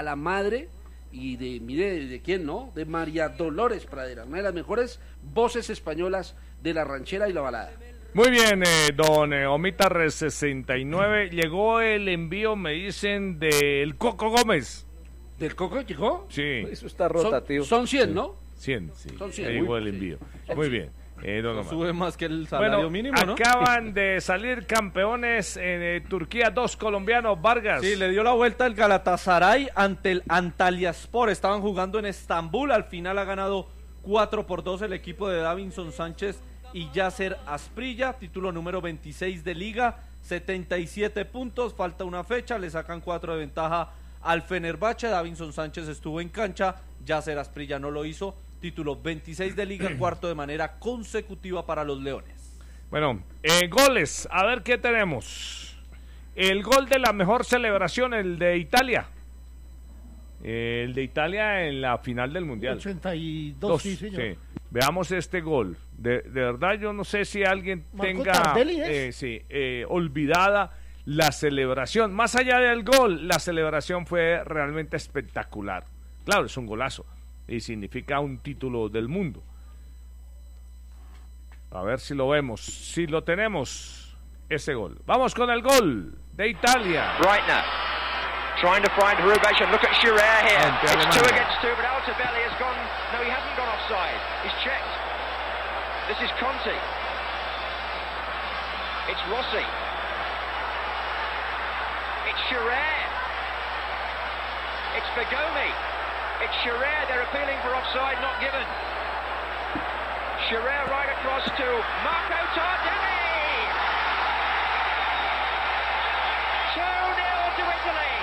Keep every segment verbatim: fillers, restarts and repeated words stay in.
a la madre, y de, mire, ¿de quién no? De María Dolores Pradera, una de las mejores voces españolas de la ranchera y la balada. Muy bien, eh, don eh, Omitar sesenta y nueve, llegó el envío, me dicen, del Coco Gómez. ¿Del Coco llegó? Sí. Eso está rotativo. Son, son cien, ¿no? cien, sí. Son cien. Ahí llegó el envío. Sí. Muy bien. Eh, don Omar. Sube más que el salario Bueno, mínimo, ¿no? acaban de salir campeones en eh, Turquía, dos colombianos, Vargas. Sí, le dio la vuelta el Galatasaray ante el Antalyaspor. Estaban jugando en Estambul. Al final ha ganado cuatro por dos el equipo de Davinson Sánchez y Yasser Asprilla. Título número veintiséis de Liga. setenta y siete puntos. Falta una fecha. Le sacan cuatro de ventaja al Fenerbahce. Davinson Sánchez estuvo en cancha. Yasser Asprilla no lo hizo. Título veintiséis de Liga, cuarto de manera consecutiva para los Leones. Bueno, eh, goles, a ver qué tenemos. El gol de la mejor celebración, el de Italia. Eh, el de Italia en la final del Mundial. ochenta y dos, Dos, sí, señor. sí. Veamos este gol. De, de verdad, yo no sé si alguien Marco tenga Tardelli, ¿es? eh, sí, eh, olvidada la celebración. Más allá del gol, la celebración fue realmente espectacular. Claro, es un golazo y significa un título del mundo. A ver si lo vemos, si lo tenemos, ese gol. Vamos con el gol de Italia. Breitner trying to find Hrubeš, and look at Scherer here. Ante It's Alemania. two against two, but Altobelli has gone. No, he hasn't gone offside. He's checked. This is Conti. It's Rossi. It's Scherer. It's Bergomi. It's Scherer. They're appealing for offside, not given. Scherer right across to Marco Tardelli. two nil to Italy.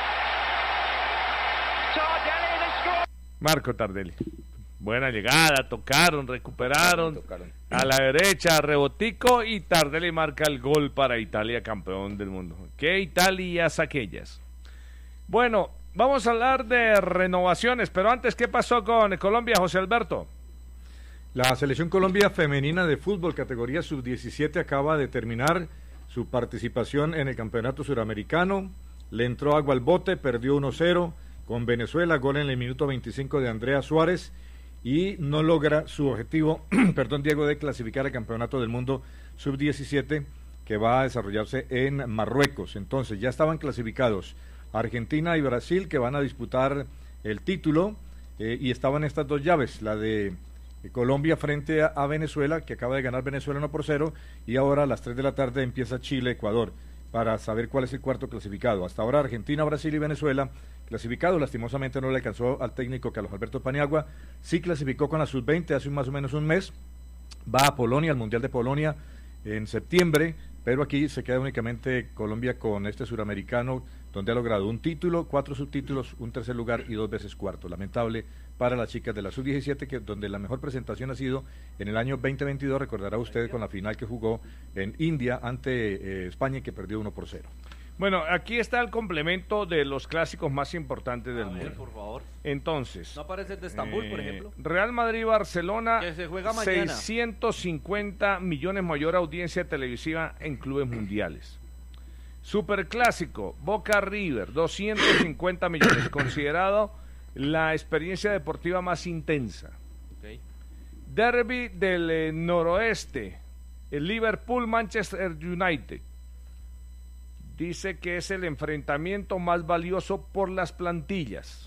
Tardelli the score. Marco Tardelli. Buena llegada, tocaron, recuperaron. Tocaron. A la derecha, rebotico, y Tardelli marca el gol para Italia, campeón del mundo. ¿Qué Italias aquellas? Bueno, vamos a hablar de renovaciones, pero antes, ¿qué pasó con Colombia, José Alberto? La Selección Colombia Femenina de Fútbol, categoría sub diecisiete, acaba de terminar su participación en el Campeonato Suramericano. Le entró agua al bote, perdió uno cero con Venezuela, gol en el minuto veinticinco de Andrea Suárez, y no logra su objetivo, perdón, Diego, de clasificar al Campeonato del Mundo sub diecisiete, que va a desarrollarse en Marruecos. Entonces, ya estaban clasificados Argentina y Brasil, que van a disputar el título, eh, y estaban estas dos llaves, la de Colombia frente a, a Venezuela, que acaba de ganar Venezuela uno por cero, y ahora a las tres de la tarde empieza Chile-Ecuador, para saber cuál es el cuarto clasificado. Hasta ahora Argentina, Brasil y Venezuela clasificado. Lastimosamente no le alcanzó al técnico Carlos Alberto Paniagua. Sí clasificó con la sub veinte hace más o menos un mes. Va a Polonia, al Mundial de Polonia en septiembre, pero aquí se queda únicamente Colombia con este suramericano, donde ha logrado un título, cuatro subtítulos, un tercer lugar y dos veces cuarto. Lamentable para las chicas de la sub diecisiete, que donde la mejor presentación ha sido en el año veinte veintidós, recordará usted, con la final que jugó en India ante eh, España, que perdió uno por cero. Bueno, aquí está el complemento de los clásicos más importantes del A ver, mundo. por favor. Entonces, ¿No aparece el de Estambul, eh, por ejemplo? Real Madrid-Barcelona, Que se juega mañana. seiscientos cincuenta millones mayor audiencia televisiva en clubes mundiales. Superclásico, Boca-River, doscientos cincuenta millones, considerado la experiencia deportiva más intensa. Okay. Derby del eh, noroeste, el Liverpool-Manchester United. Dice que es el enfrentamiento más valioso por las plantillas.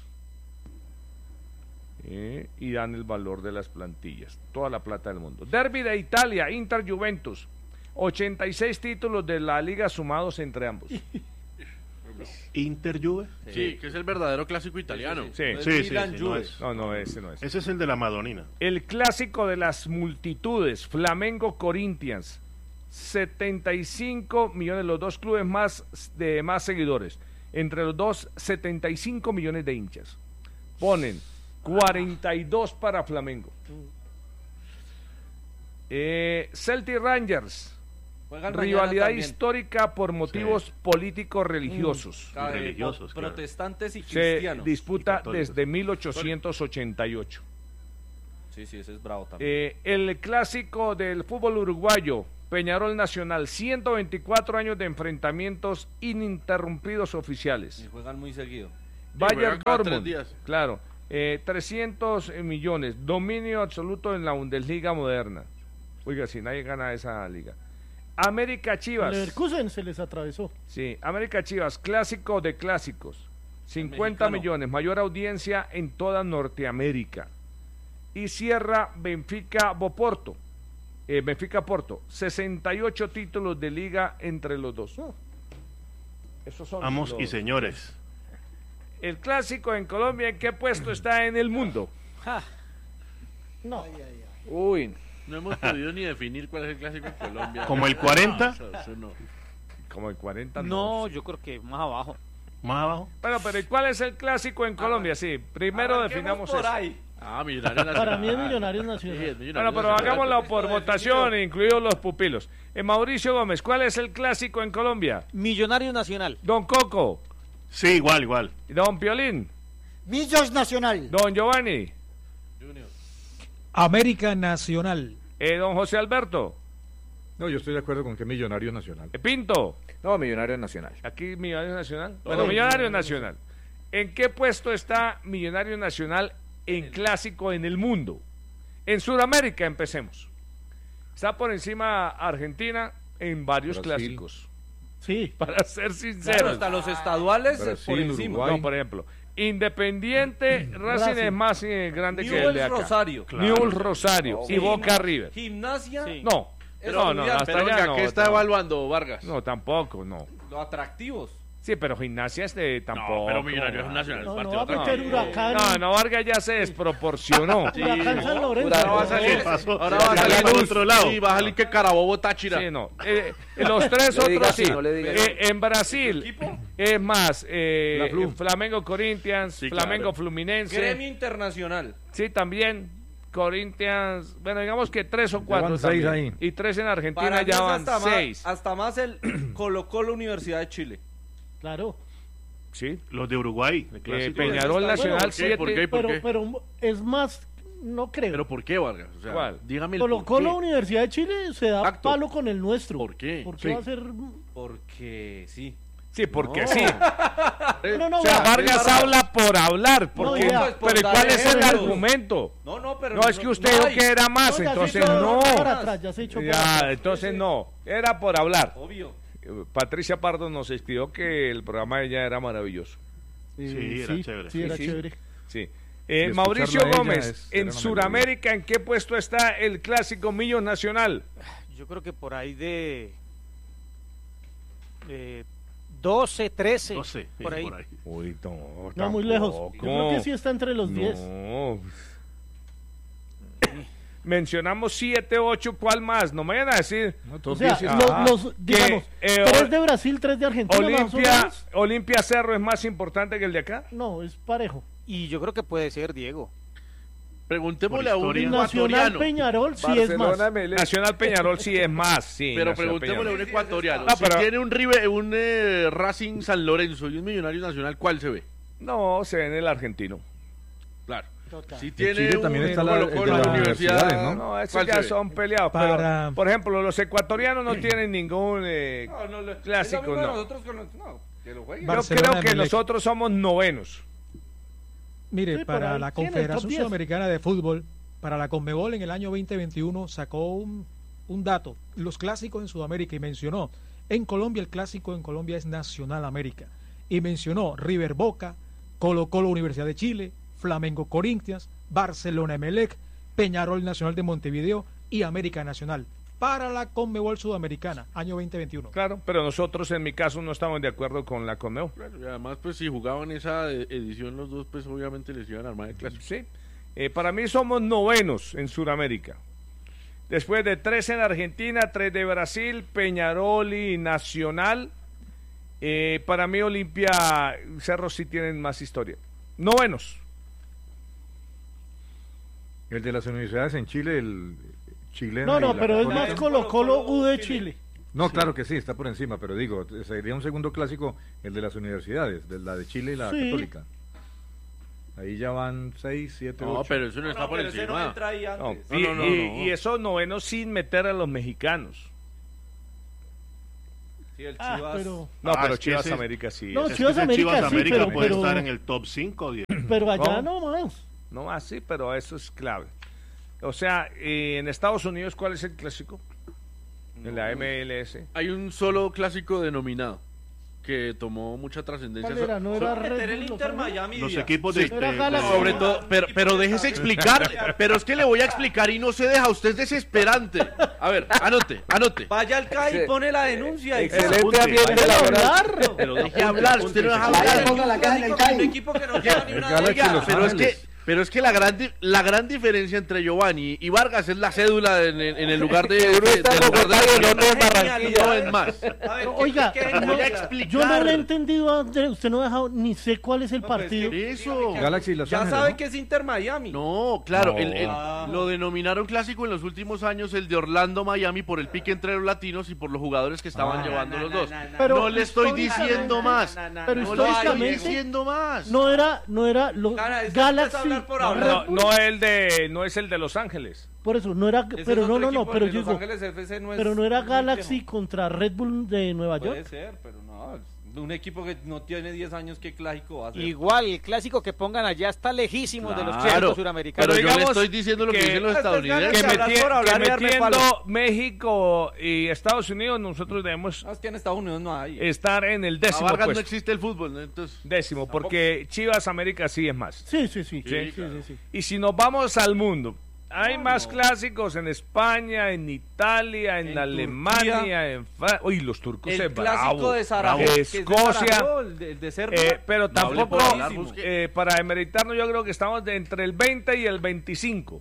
Eh, y dan el valor de las plantillas, toda la plata del mundo. Derby de Italia, Inter-Juventus, ochenta y seis títulos de la liga sumados entre ambos. Inter-Juve. Sí. Sí, que es el verdadero clásico italiano. Sí, No es sí, sí, Milan sí, no Juve. es. no, no, ese no es. Ese es el de la Madonina. El clásico de las multitudes, Flamengo-Corinthians, setenta y cinco millones, los dos clubes más de más seguidores. Entre los dos, setenta y cinco millones de hinchas. Ponen cuarenta y dos para Flamengo. Eh, Celtic Rangers, Juegan mañana rivalidad también. histórica por motivos Sí. políticos religiosos. Ah, eh, religiosos, po- claro. Protestantes y Se cristianos. disputa católicos. desde mil ochocientos ochenta y ocho. Sí, sí, ese es bravo también. Eh, el clásico del fútbol uruguayo, Peñarol Nacional, ciento veinticuatro años de enfrentamientos ininterrumpidos oficiales. Y juegan muy seguido. Bayern juegan cada tres Dortmund, días. claro, eh, trescientos millones, dominio absoluto en la Bundesliga moderna. Oiga, si nadie gana esa liga. América Chivas. Leverkusen se les atravesó. Sí, América Chivas, clásico de clásicos. cincuenta millones, mayor audiencia en toda Norteamérica. Y cierra Benfica Boporto. Eh, Benfica Porto, sesenta y ocho títulos de liga entre los dos. Esos son Amos los- y señores. El clásico en Colombia, ¿en qué puesto está en el mundo? No. Uy, No hemos podido ni definir cuál es el clásico en Colombia. ¿Como el cuarenta? Eso, eso no. Como el cuarenta. No, yo creo que más abajo. Más abajo. Bueno, pero ¿y cuál es el clásico en Colombia? Sí, primero Arranquemos definamos por eso. ahí. Ah, Millonarios Nacional. Para mí es Millonarios Sí, Nacional. es Millonarios Bueno, pero Nacional. hagámoslo por Listo, votación, definido. incluidos los pupilos. Eh, Mauricio Gómez, ¿cuál es el clásico en Colombia? Millonario Nacional. Don Coco, Sí, igual, igual. Don Piolín, Millos Nacional. Don Giovanni, América Nacional. eh, Don José Alberto, No, yo estoy de acuerdo con que Millonario Nacional. eh, Pinto, no, Millonario Nacional. aquí Millonario Nacional. Bueno, Millonario Nacional. ¿En qué puesto está Millonario Nacional en clásico en el mundo? En Sudamérica empecemos. Está por encima Argentina en varios Brasil. clásicos. Sí. Para ser Claro, sinceros. hasta los estaduales eh, Brasil, por encima. Uruguay. No, por ejemplo, Independiente Racing Racing. es más eh, grande que el de Newell's acá. Rosario. Newell's Rosario y Sí. Boca River. Gimnasia, Sí. No, Eso no, no, muy bien, hasta Pero allá venga, no. ¿qué está no. evaluando Vargas? No, tampoco, no. los atractivos. Sí, pero Gimnasia este tampoco. No, pero Millonarios Nacional. No, no partido va a otra meter vez. Huracán. No, no, Vargas ya se desproporcionó. Huracán San Lorenzo. Ahora va a salir, pasó? ahora va a Ya salir para por otro lado. Sí, va a salir que Carabobo Táchira. Sí, no. Eh, eh, los tres No le diga otros así, sí. no le diga Eh, así. en Brasil es más eh, La Flu. Flamengo Corinthians, Sí, Flamengo claro. Fluminense. Gremio Internacional. Sí, también. Corinthians, bueno, digamos que tres o cuatro van seis también. ahí. Y tres en Argentina Para mí ya es van hasta seis. Más, hasta más el Colo Colo Universidad de Chile. Claro. Sí. Los de Uruguay. el Eh, clásico. Peñarol Bueno, Nacional ¿por qué? siete. ¿Por qué? Pero, qué? pero es más, no creo. ¿Pero por qué, Vargas? O sea, ¿Cuál? dígame el Colo por Colo qué. Universidad de Chile se da Exacto. palo con el nuestro. ¿Por qué? ¿Por qué Sí. va a ser...? Porque sí. Sí, porque No. sí. No, no, O sea, vea, Vargas habla por hablar. Porque, ya. Pues, por pero ¿y dar ¿cuál es el ejemplos. argumento? No, no, pero No, es que usted dijo hay. que era más, No, ya se entonces echó no. para atrás, ya se echó para Ya, atrás. entonces no. Era por hablar. Obvio. Eh, Patricia Pardo nos escribió que el programa de ella era maravilloso. Eh, Sí, era chévere. Sí, era Sí, sí. chévere. Sí. Eh, Y Mauricio escucharla a ella Gómez, es- en era una Sudamérica, ¿en qué puesto está el clásico Millos Nacional? Yo creo que por ahí de, de doce, trece. doce, por sí, ahí. por ahí. Uy, no, No, muy lejos. Yo creo que sí está entre los diez. No. Mencionamos siete, ocho, ¿cuál más? No me vayan a decir No, O todos sea, diez- lo- Ah, los, digamos, eh, tres o- de Brasil, tres de Argentina. más o Olimpia, menos. Olimpia Cerro es más importante que el de acá. No, es parejo. Y yo creo que puede ser Diego. Preguntémosle Por a un historia. Nacional ecuatoriano. Peñarol sí es más. Nacional Peñarol sí es más, sí. Pero Nacional preguntémosle a un Peñarol. ecuatoriano. Ah, Si pero- tiene un, River, un eh, Racing San Lorenzo y un Millonario Nacional, ¿cuál se ve? No, se ve en el argentino. Claro. Total. Si tiene Chile también un está la- Colo el de Colo, las la universidad, universidades, No, esos ¿cuál ya se ve? son peleados. Para- Pero, por ejemplo, los ecuatorianos no tienen ningún eh, clásico, no. Nosotros con los- no, que lo jueguen. Yo Barcelona, creo que Emelec. nosotros somos novenos. Mire, Sí, pero para ahí la tiene el Confederación top diez. Sudamericana de Fútbol, para la Conmebol en el año veinte veintiuno sacó un, un dato, los clásicos en Sudamérica, y mencionó, en Colombia el clásico en Colombia es Nacional América, y mencionó River Boca, Colo Colo Universidad de Chile, Flamengo Corinthians, Barcelona Emelec, Peñarol Nacional de Montevideo y América Nacional, para la Conmebol Sudamericana, año veinte veintiuno. Claro, pero nosotros en mi caso no estamos de acuerdo con la Conmebol. Claro, y además, pues si jugaban esa eh, edición los dos, pues obviamente les iban a armar el clásico. Sí. Eh, para mí somos novenos en Sudamérica. Después de tres en Argentina, tres de Brasil, Peñarol y Nacional. Eh, para mí Olimpia, Cerro sí tienen más historia. Novenos. El de las universidades en Chile, el chileno. No, y no, la pero es Católica. más Colo Colo U de Chile. No, claro que sí, está por encima, pero digo, sería un segundo clásico el de las universidades, de la de Chile y la Sí. Católica. Ahí ya van seis, siete, No, ocho. pero eso no, No, está no, por pero ese no encima. entra ahí No, antes. y, no, no, y- no. y esos novenos sin meter a los mexicanos. Sí, el Ah, Chivas. pero, No, Ah, pero es que Chivas ese- América sí. No, es- Es Chivas que ese América Chivas sí, América pero- puede pero- estar en el top cinco. pero allá No. no más. No, así, pero eso es clave. O sea, eh, en Estados Unidos, ¿cuál es el clásico? En la M L S. Hay un solo clásico denominado que tomó mucha trascendencia. ¿Cuál era? ¿No era Meter Red el Bull Inter Los Ángeles? Miami. Los Díaz. equipos Sí. de, Era de- Galaxy. de- Sobre todo, pero, pero déjese explicar, pero es que le voy a explicar y no se deja, usted es desesperante. A ver, anote, anote. Vaya al C A I y pone la denuncia. y- Excelente ambiente Déjalo laboral. hablar. Pero deje hablar, usted no deja Vaya, hablar. ponga la caja en el C A I. Un equipo que no lleva ni El una Galaxy liga. Los Pero es Ángeles. que, pero es que la gran, di- la gran diferencia entre Giovanni y Vargas es la cédula en, el- en el lugar de, de, del lugar de la no es más. A ver, No, ¿qué- oiga, qué- no, qué- voy a qué- explicar. yo no le he entendido a Andrés, usted no ha dejado, ni sé cuál es el No, pues, partido. que- Eso. Galaxy Los Ya Ángeles, sabe ¿no? que es Inter Miami. No, claro, No. el- el- Ah. lo denominaron clásico en los últimos años el de Orlando-Miami por el pique entre los latinos y por los jugadores que estaban Ah. llevando Na, los na, dos. na, na, Pero no le estoy históricamente- diciendo más. Na, na, na, Pero na, No no le hay, estoy históricamente- Diego. diciendo más. No era, no era lo, Cara, es que Galaxy. empieza a hablar por no, hablar. No, Red Bull, no el de, no es el de Los Ángeles. Por eso, no era, Ese pero es no, otro no, no, equipo pero de yo Los digo, Ángeles F C no es pero no era muy Galaxy viejo. contra Red Bull de Nueva York. Puede ser, pero no. Un equipo que no tiene diez años, ¿qué clásico va a ser? Igual, el clásico que pongan allá está lejísimo de los Claro, clásicos suramericanos. pero yo le digamos estoy diciendo lo que, que- dicen los Estas ganas estadounidenses. Que, de hablar meti- por hablar que y darme metiendo palo. México y Estados Unidos, nosotros debemos No, es que en Estados Unidos no hay. estar en el A décimo Vargas no puesto. existe el fútbol, ¿no? Entonces, Décimo, porque Chivas América sí es más. Sí, sí, sí. Sí, sí, claro. sí, sí. Y si nos vamos al mundo, hay No, más no. clásicos en España, en Italia, en, En Alemania, Turquía. en Francia. Uy, los turcos El es clásico bravo. de Sarajevo. Bravo. que es de Escocia. Sarajevo, el de, el de Serbia. Eh, pero No hable tampoco, por hablar, busque. eh, para demeritarnos, yo creo que estamos de entre el veinte y el veinticinco.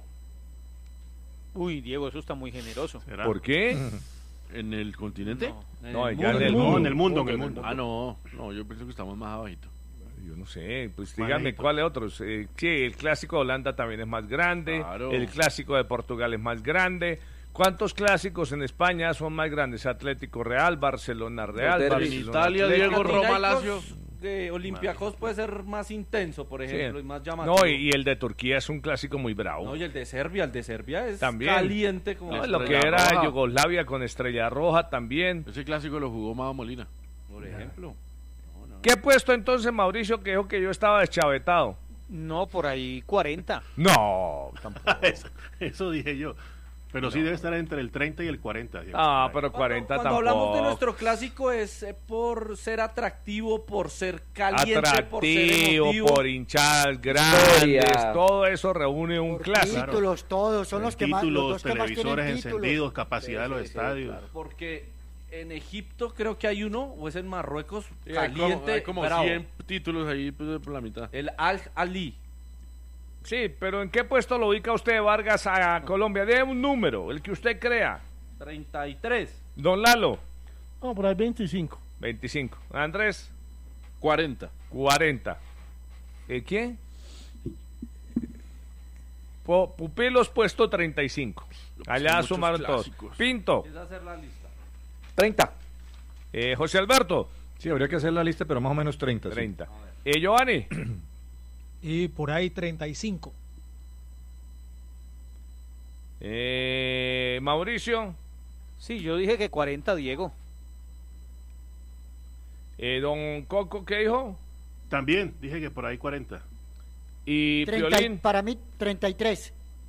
Uy, Diego, eso está muy generoso. ¿será? ¿Por qué? ¿en el continente? En No, el ya mundo. en el No, mundo. en el mundo, en el mundo. Ah, no, no, yo pienso que estamos más abajito. Yo no sé, pues Más díganme lejito. cuáles otros. Eh, sí, el clásico de Holanda también es más grande, Claro. el clásico de Portugal es más grande. ¿Cuántos clásicos en España son más grandes? Atlético Real, Barcelona Real, Los derbis. Barcelona Italia, Atlético. Diego Roma, Panathinaikos Lazio. de Olympiacos puede ser más intenso, por ejemplo, Sí. y más llamativo. No, y, y el de Turquía es un clásico muy bravo. No, y el de Serbia, el de Serbia es También. caliente como No, la lo que Estrella era Roja. Yugoslavia con Estrella Roja también. Ese clásico lo jugó Mado Molina. por ejemplo. ¿Qué puesto entonces, Mauricio, que dijo que yo estaba deschavetado? No, por ahí cuarenta. No, tampoco. Eso, eso dije yo. Pero sí debe estar entre el treinta y el cuarenta. Diego. Ah, Por ahí. pero cuarenta Cuando tampoco. hablamos de nuestro clásico es eh, por ser atractivo, por ser caliente, por ser Atractivo, emotivo. por hinchadas grandes, Historia. todo eso reúne un Por clásico. títulos, todos, son los que más, los Títulos, dos que más tienen televisores títulos. encendidos, capacidad de los Sí, sí, sí, estadios. claro. Porque en Egipto creo que hay uno, o es en Marruecos, Sí, hay como, caliente, hay como bravo. cien títulos ahí pues, por la mitad. El Al Ali. Sí, pero ¿en qué puesto lo ubica usted, Vargas, a Colombia? Dé un número, el que usted crea. treinta y tres. Don Lalo, No, por ahí veinticinco. veinticinco. Andrés, cuarenta. cuarenta. ¿Eh, ¿Quién? Po- Pupilos puesto treinta y cinco. Allá muchos sumaron todos. clásicos. Pinto, Es hacer la lista. treinta. eh, José Alberto, Sí, habría que hacer la lista, pero más o menos treinta. sí. treinta. Eh, Giovanni, Y por ahí treinta y cinco. eh, Mauricio, Sí, yo dije que cuarenta, Diego. eh, Don Coco, ¿qué dijo? También dije que por ahí cuarenta. Y treinta y- Piolín. para mí, treinta y tres.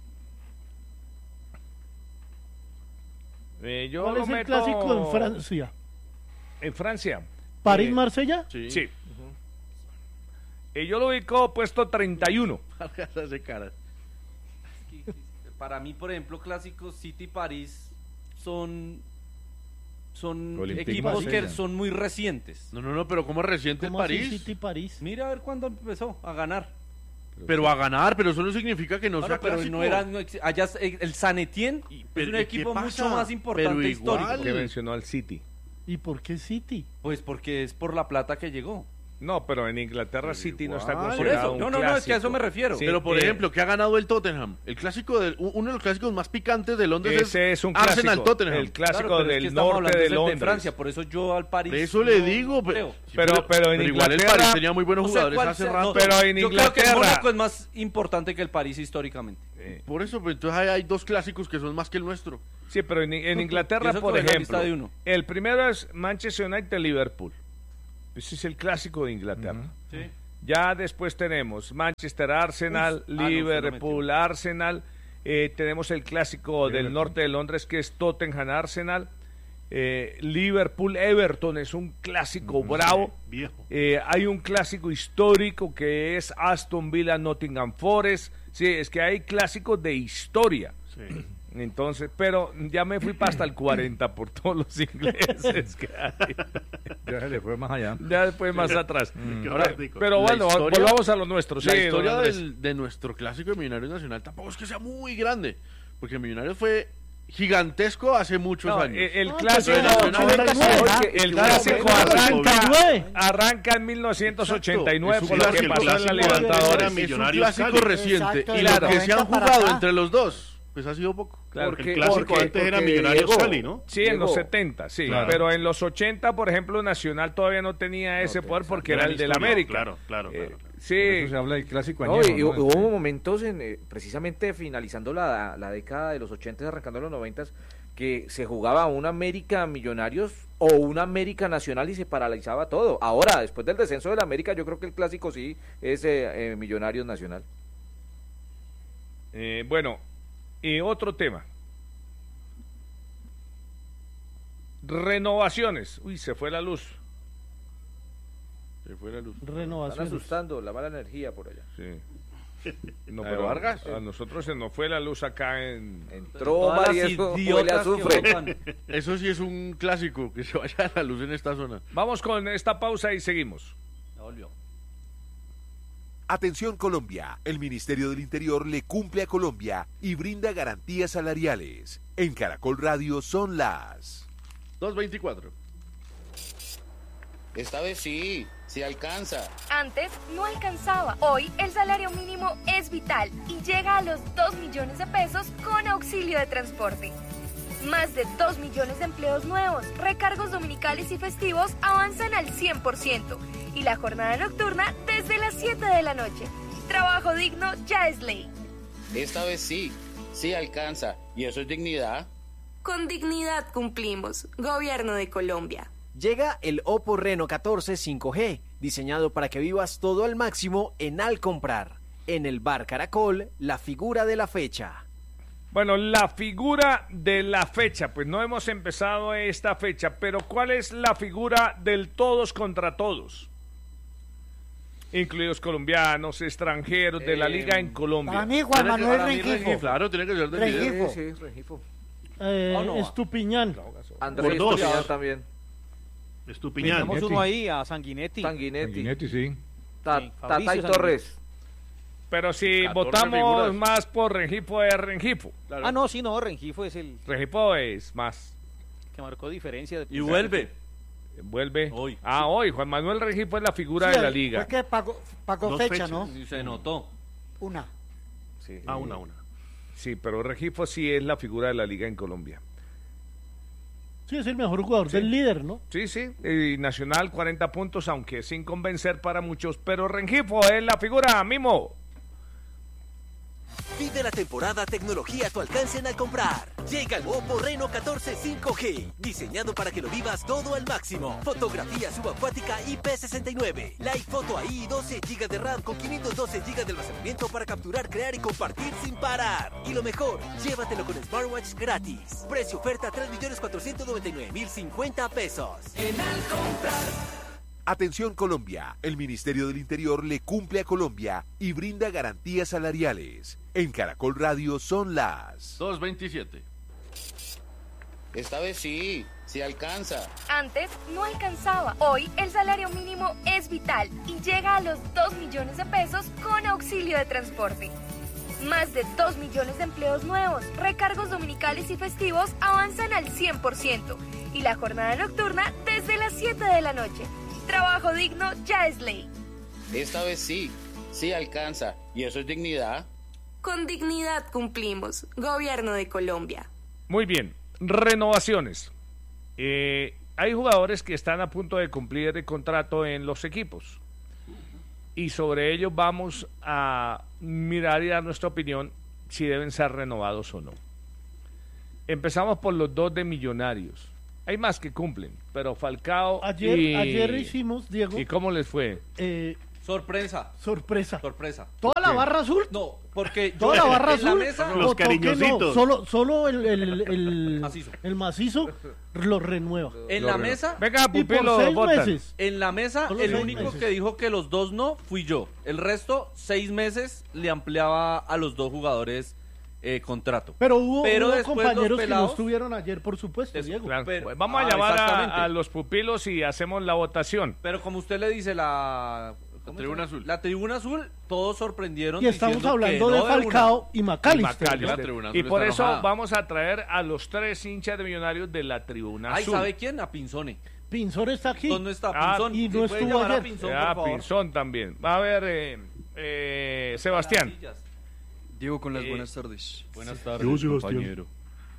Eh, yo ¿Cuál lo es el meto clásico en Francia? En Francia. ¿París-Marsella? Sí. Sí. Eh, yo lo ubico puesto treinta y uno. Vargas hace cara. Para mí, por ejemplo, clásicos City-París son, son Olympique equipos que Marsella. son muy recientes. No, no, no, pero como reciente el ¿Cómo así París. City-París? Mira a ver cuándo empezó a ganar. Pero a ganar, pero eso no significa que no Bueno, sea pero clásico. no era, no ex- allá es- el San Etienne es pero, un ¿y qué equipo pasa? mucho más importante Pero igual. histórico. Que mencionó al City. ¿Y por qué City? Pues porque es por la plata que llegó. No, pero en Inglaterra City no está igual. Por considerado eso, un no, no, no, es que a eso clásico. me refiero. Sí, Pero por eh, ejemplo, ¿qué ha ganado el Tottenham? El clásico del, uno de los clásicos más picantes de Londres ese es un Arsenal clásico, Tottenham. el clásico Claro, pero es que del estamos norte hablando de es el Londres. Francia, por eso yo al París. De eso le no digo, pero, creo. sí, Pero- pero en igual el Inglaterra- París tenía muy buenos No sé jugadores cuál hace sea- rato. no, Pero en yo creo que el Inglaterra- Mónaco es más importante que el París históricamente. Eh, Por eso, pues, entonces hay, hay dos clásicos que son más que el nuestro. Sí, pero en, en Inglaterra, Yo por saco la lista ejemplo, de uno. el primero es Manchester United-Liverpool. Ese es el clásico de Inglaterra. Ujú. Sí. Ya después tenemos Manchester-Arsenal, Uf. Ah, no, se lo Liverpool-Arsenal. Eh, tenemos el clásico del Everton. norte de Londres, que es Tottenham-Arsenal. Eh, Liverpool-Everton es un clásico bravo. Viejo. Eh, hay un clásico histórico que es Aston Villa-Nottingham Forest. Sí, es que hay clásicos de historia. Sí. Entonces, pero ya me fui para hasta el cuarenta por todos los ingleses que hay. Ya se le fue más allá. Ya después más atrás. Qué Ahora, práctico. pero La bueno, historia- volvamos a lo nuestro. La Sí, historia don Andrés. del- de nuestro clásico de Millonarios Nacional tampoco es que sea muy grande, porque Millonarios fue gigantesco hace muchos No, años. el, el No, clásico, pues, no, noventa y nueve, ¿ah? el Claro, clásico noventa y arranca, nueve. arranca en mil novecientos ochenta y nueve Exacto. por Es lo un que clásico, pasó en la el clásico Libertadores. era Es un Millonarios clásico Cali. reciente Exacto, y de lo claro. que se han noventa para jugado acá. entre los dos, pues ha sido poco. Porque- El clásico porque- antes era porque, Millonarios Diego, Cali, ¿no? Sí, en los Diego, setenta, sí. Claro. Pero en los ochenta, por ejemplo, Nacional todavía no tenía ese te- poder porque Gran era el del historia. América. Claro, claro, Eh, claro, claro. Sí, Por eso se habla del clásico No, añejo, y ¿no? hubo Este- momentos, en, eh, precisamente finalizando la, la década de los ochenta, arrancando los noventa, que se jugaba un América Millonarios o un América Nacional y se paralizaba todo. Ahora, después del descenso del América, yo creo que el clásico sí es eh, eh, Millonarios Nacional. eh, bueno, y otro tema. Renovaciones. Uy, se fue la luz. Se fue la luz. Están Renovación. asustando la mala energía por allá. Sí. No, ¿La de pero Vargas? a nosotros se nos fue la luz acá en... Entró Todas María las eso huele a idiotas que azufre. votan. Eso sí es un clásico, que se vaya la luz en esta zona. Vamos con esta pausa y seguimos. Ya volvió. Atención Colombia, el Ministerio del Interior le cumple a Colombia y brinda garantías salariales. En Caracol Radio son las dos veinticuatro. Esta vez sí, sí alcanza. Antes no alcanzaba. Hoy el salario mínimo es vital y llega a los dos millones de pesos con auxilio de transporte. Más de dos millones de empleos nuevos, recargos dominicales y festivos avanzan al cien por ciento y la jornada nocturna desde las siete de la noche. Trabajo digno ya es ley. Esta vez sí, sí alcanza. ¿Y eso es dignidad? Con dignidad cumplimos. Gobierno de Colombia. Llega el Oppo Reno catorce cinco G, diseñado para que vivas todo al máximo en Al Comprar. En el Bar Caracol, la figura de la fecha. Bueno, la figura de la fecha, pues no hemos empezado esta fecha, pero ¿cuál es la figura del todos contra todos? Incluidos colombianos, extranjeros, de la Eh, liga en Colombia. Para mí, Juan Tiene que- Manuel para mí, Rengifo. Claro, tiene que ser del Rengifo. video. Sí, sí, Rengifo. Eh, Oh, no. Estupiñán. Andrés Por dos. Estupiñán también. Estupiñán. Tenemos Sanguinetti. uno ahí a Sanguinetti. Sanguinetti. Sanguinetti, sí. Ta- Sí, Tata Fabricio y Sanguinetti. Torres. Pero si catorce votamos figuras. más por Rengifo, es Rengifo. Claro. Ah, no, sí, no, Rengifo es el Rengifo es más. que marcó diferencia. De Y vuelve. Vuelve. Hoy. Ah, hoy. Juan Manuel Rengifo es la figura Sí, de la fue liga. que pagó, pagó Dos fecha, fechas. ¿no? Y se notó. Una. Sí. Ah, una, una. Sí, pero Rengifo sí es la figura de la liga en Colombia. Sí, es el mejor jugador Sí. del líder, ¿no? Sí, sí. Y Nacional cuarenta puntos, aunque sin convencer para muchos. Pero Rengifo es la figura, Mimo. Vive la temporada tecnología a tu alcance en Al Comprar. Llega el Oppo Reno catorce cinco G, diseñado para que lo vivas todo al máximo. Fotografía subacuática I P sesenta y nueve, Live Photo A I, doce gigas de RAM con quinientos doce gigas de almacenamiento para capturar, crear y compartir sin parar. Y lo mejor, llévatelo con Smartwatch gratis. Precio oferta tres millones cuatrocientos noventa y nueve mil cincuenta pesos. En Al Comprar. Atención Colombia, el Ministerio del Interior le cumple a Colombia y brinda garantías salariales. En Caracol Radio son las dos veintisiete. Esta vez sí, sí alcanza. Antes no alcanzaba. Hoy el salario mínimo es vital y llega a los dos millones de pesos con auxilio de transporte. Más de dos millones de empleos nuevos, recargos dominicales y festivos avanzan al cien por ciento y la jornada nocturna desde las siete de la noche. Trabajo digno ya es ley. Esta vez sí, sí alcanza. ¿Y eso es dignidad? Con dignidad cumplimos. Gobierno de Colombia. Muy bien. Renovaciones. Eh, hay jugadores que están a punto de cumplir de contrato en los equipos. Y sobre ello vamos a mirar y dar nuestra opinión si deben ser renovados o no. Empezamos por los dos de Millonarios. Hay más que cumplen, pero Falcao Ayer, y... ayer hicimos, Diego, ¿Y cómo les fue? eh, Sorpresa. sorpresa. Sorpresa. ¿Toda la barra azul? No, porque yo Toda la barra en la azul. mesa Los votó que cariñositos. no, solo, solo el, el, el, Macizo. el macizo lo renueva. en Lo la renuevo. mesa Venga, Y por Pupilo, seis votan. meses. en la mesa Solo el seis único meses. que dijo que los dos no fui yo. El resto seis meses le ampliaba a los dos jugadores eh, contrato. Pero hubo, Pero hubo después los compañeros que no pelados- estuvieron ayer, por supuesto, Eso, Diego. Claro, pero- pues vamos a Ah, llamar exactamente. a, a los pupilos y hacemos la votación. Pero como usted le dice la ¿cómo tribuna se llama? azul. La tribuna azul, todos sorprendieron. Y estamos diciendo hablando que de no una. Falcao y Y McAllister. McAllister. La tribuna Y azul por está eso enojada. vamos a traer a los tres hinchas de Millonarios de la tribuna Ay, azul. ¿sabe quién? A Pinzone. Pinzón está aquí. ¿Dónde está Ah, Pinzón? y no ¿Sí puede estuvo llamar a ayer. Pinzón, Ah, por favor? Pinzón también. Va a ver, eh, eh, Sebastián. Diego, con las Eh, buenas tardes. Buenas tardes, compañero.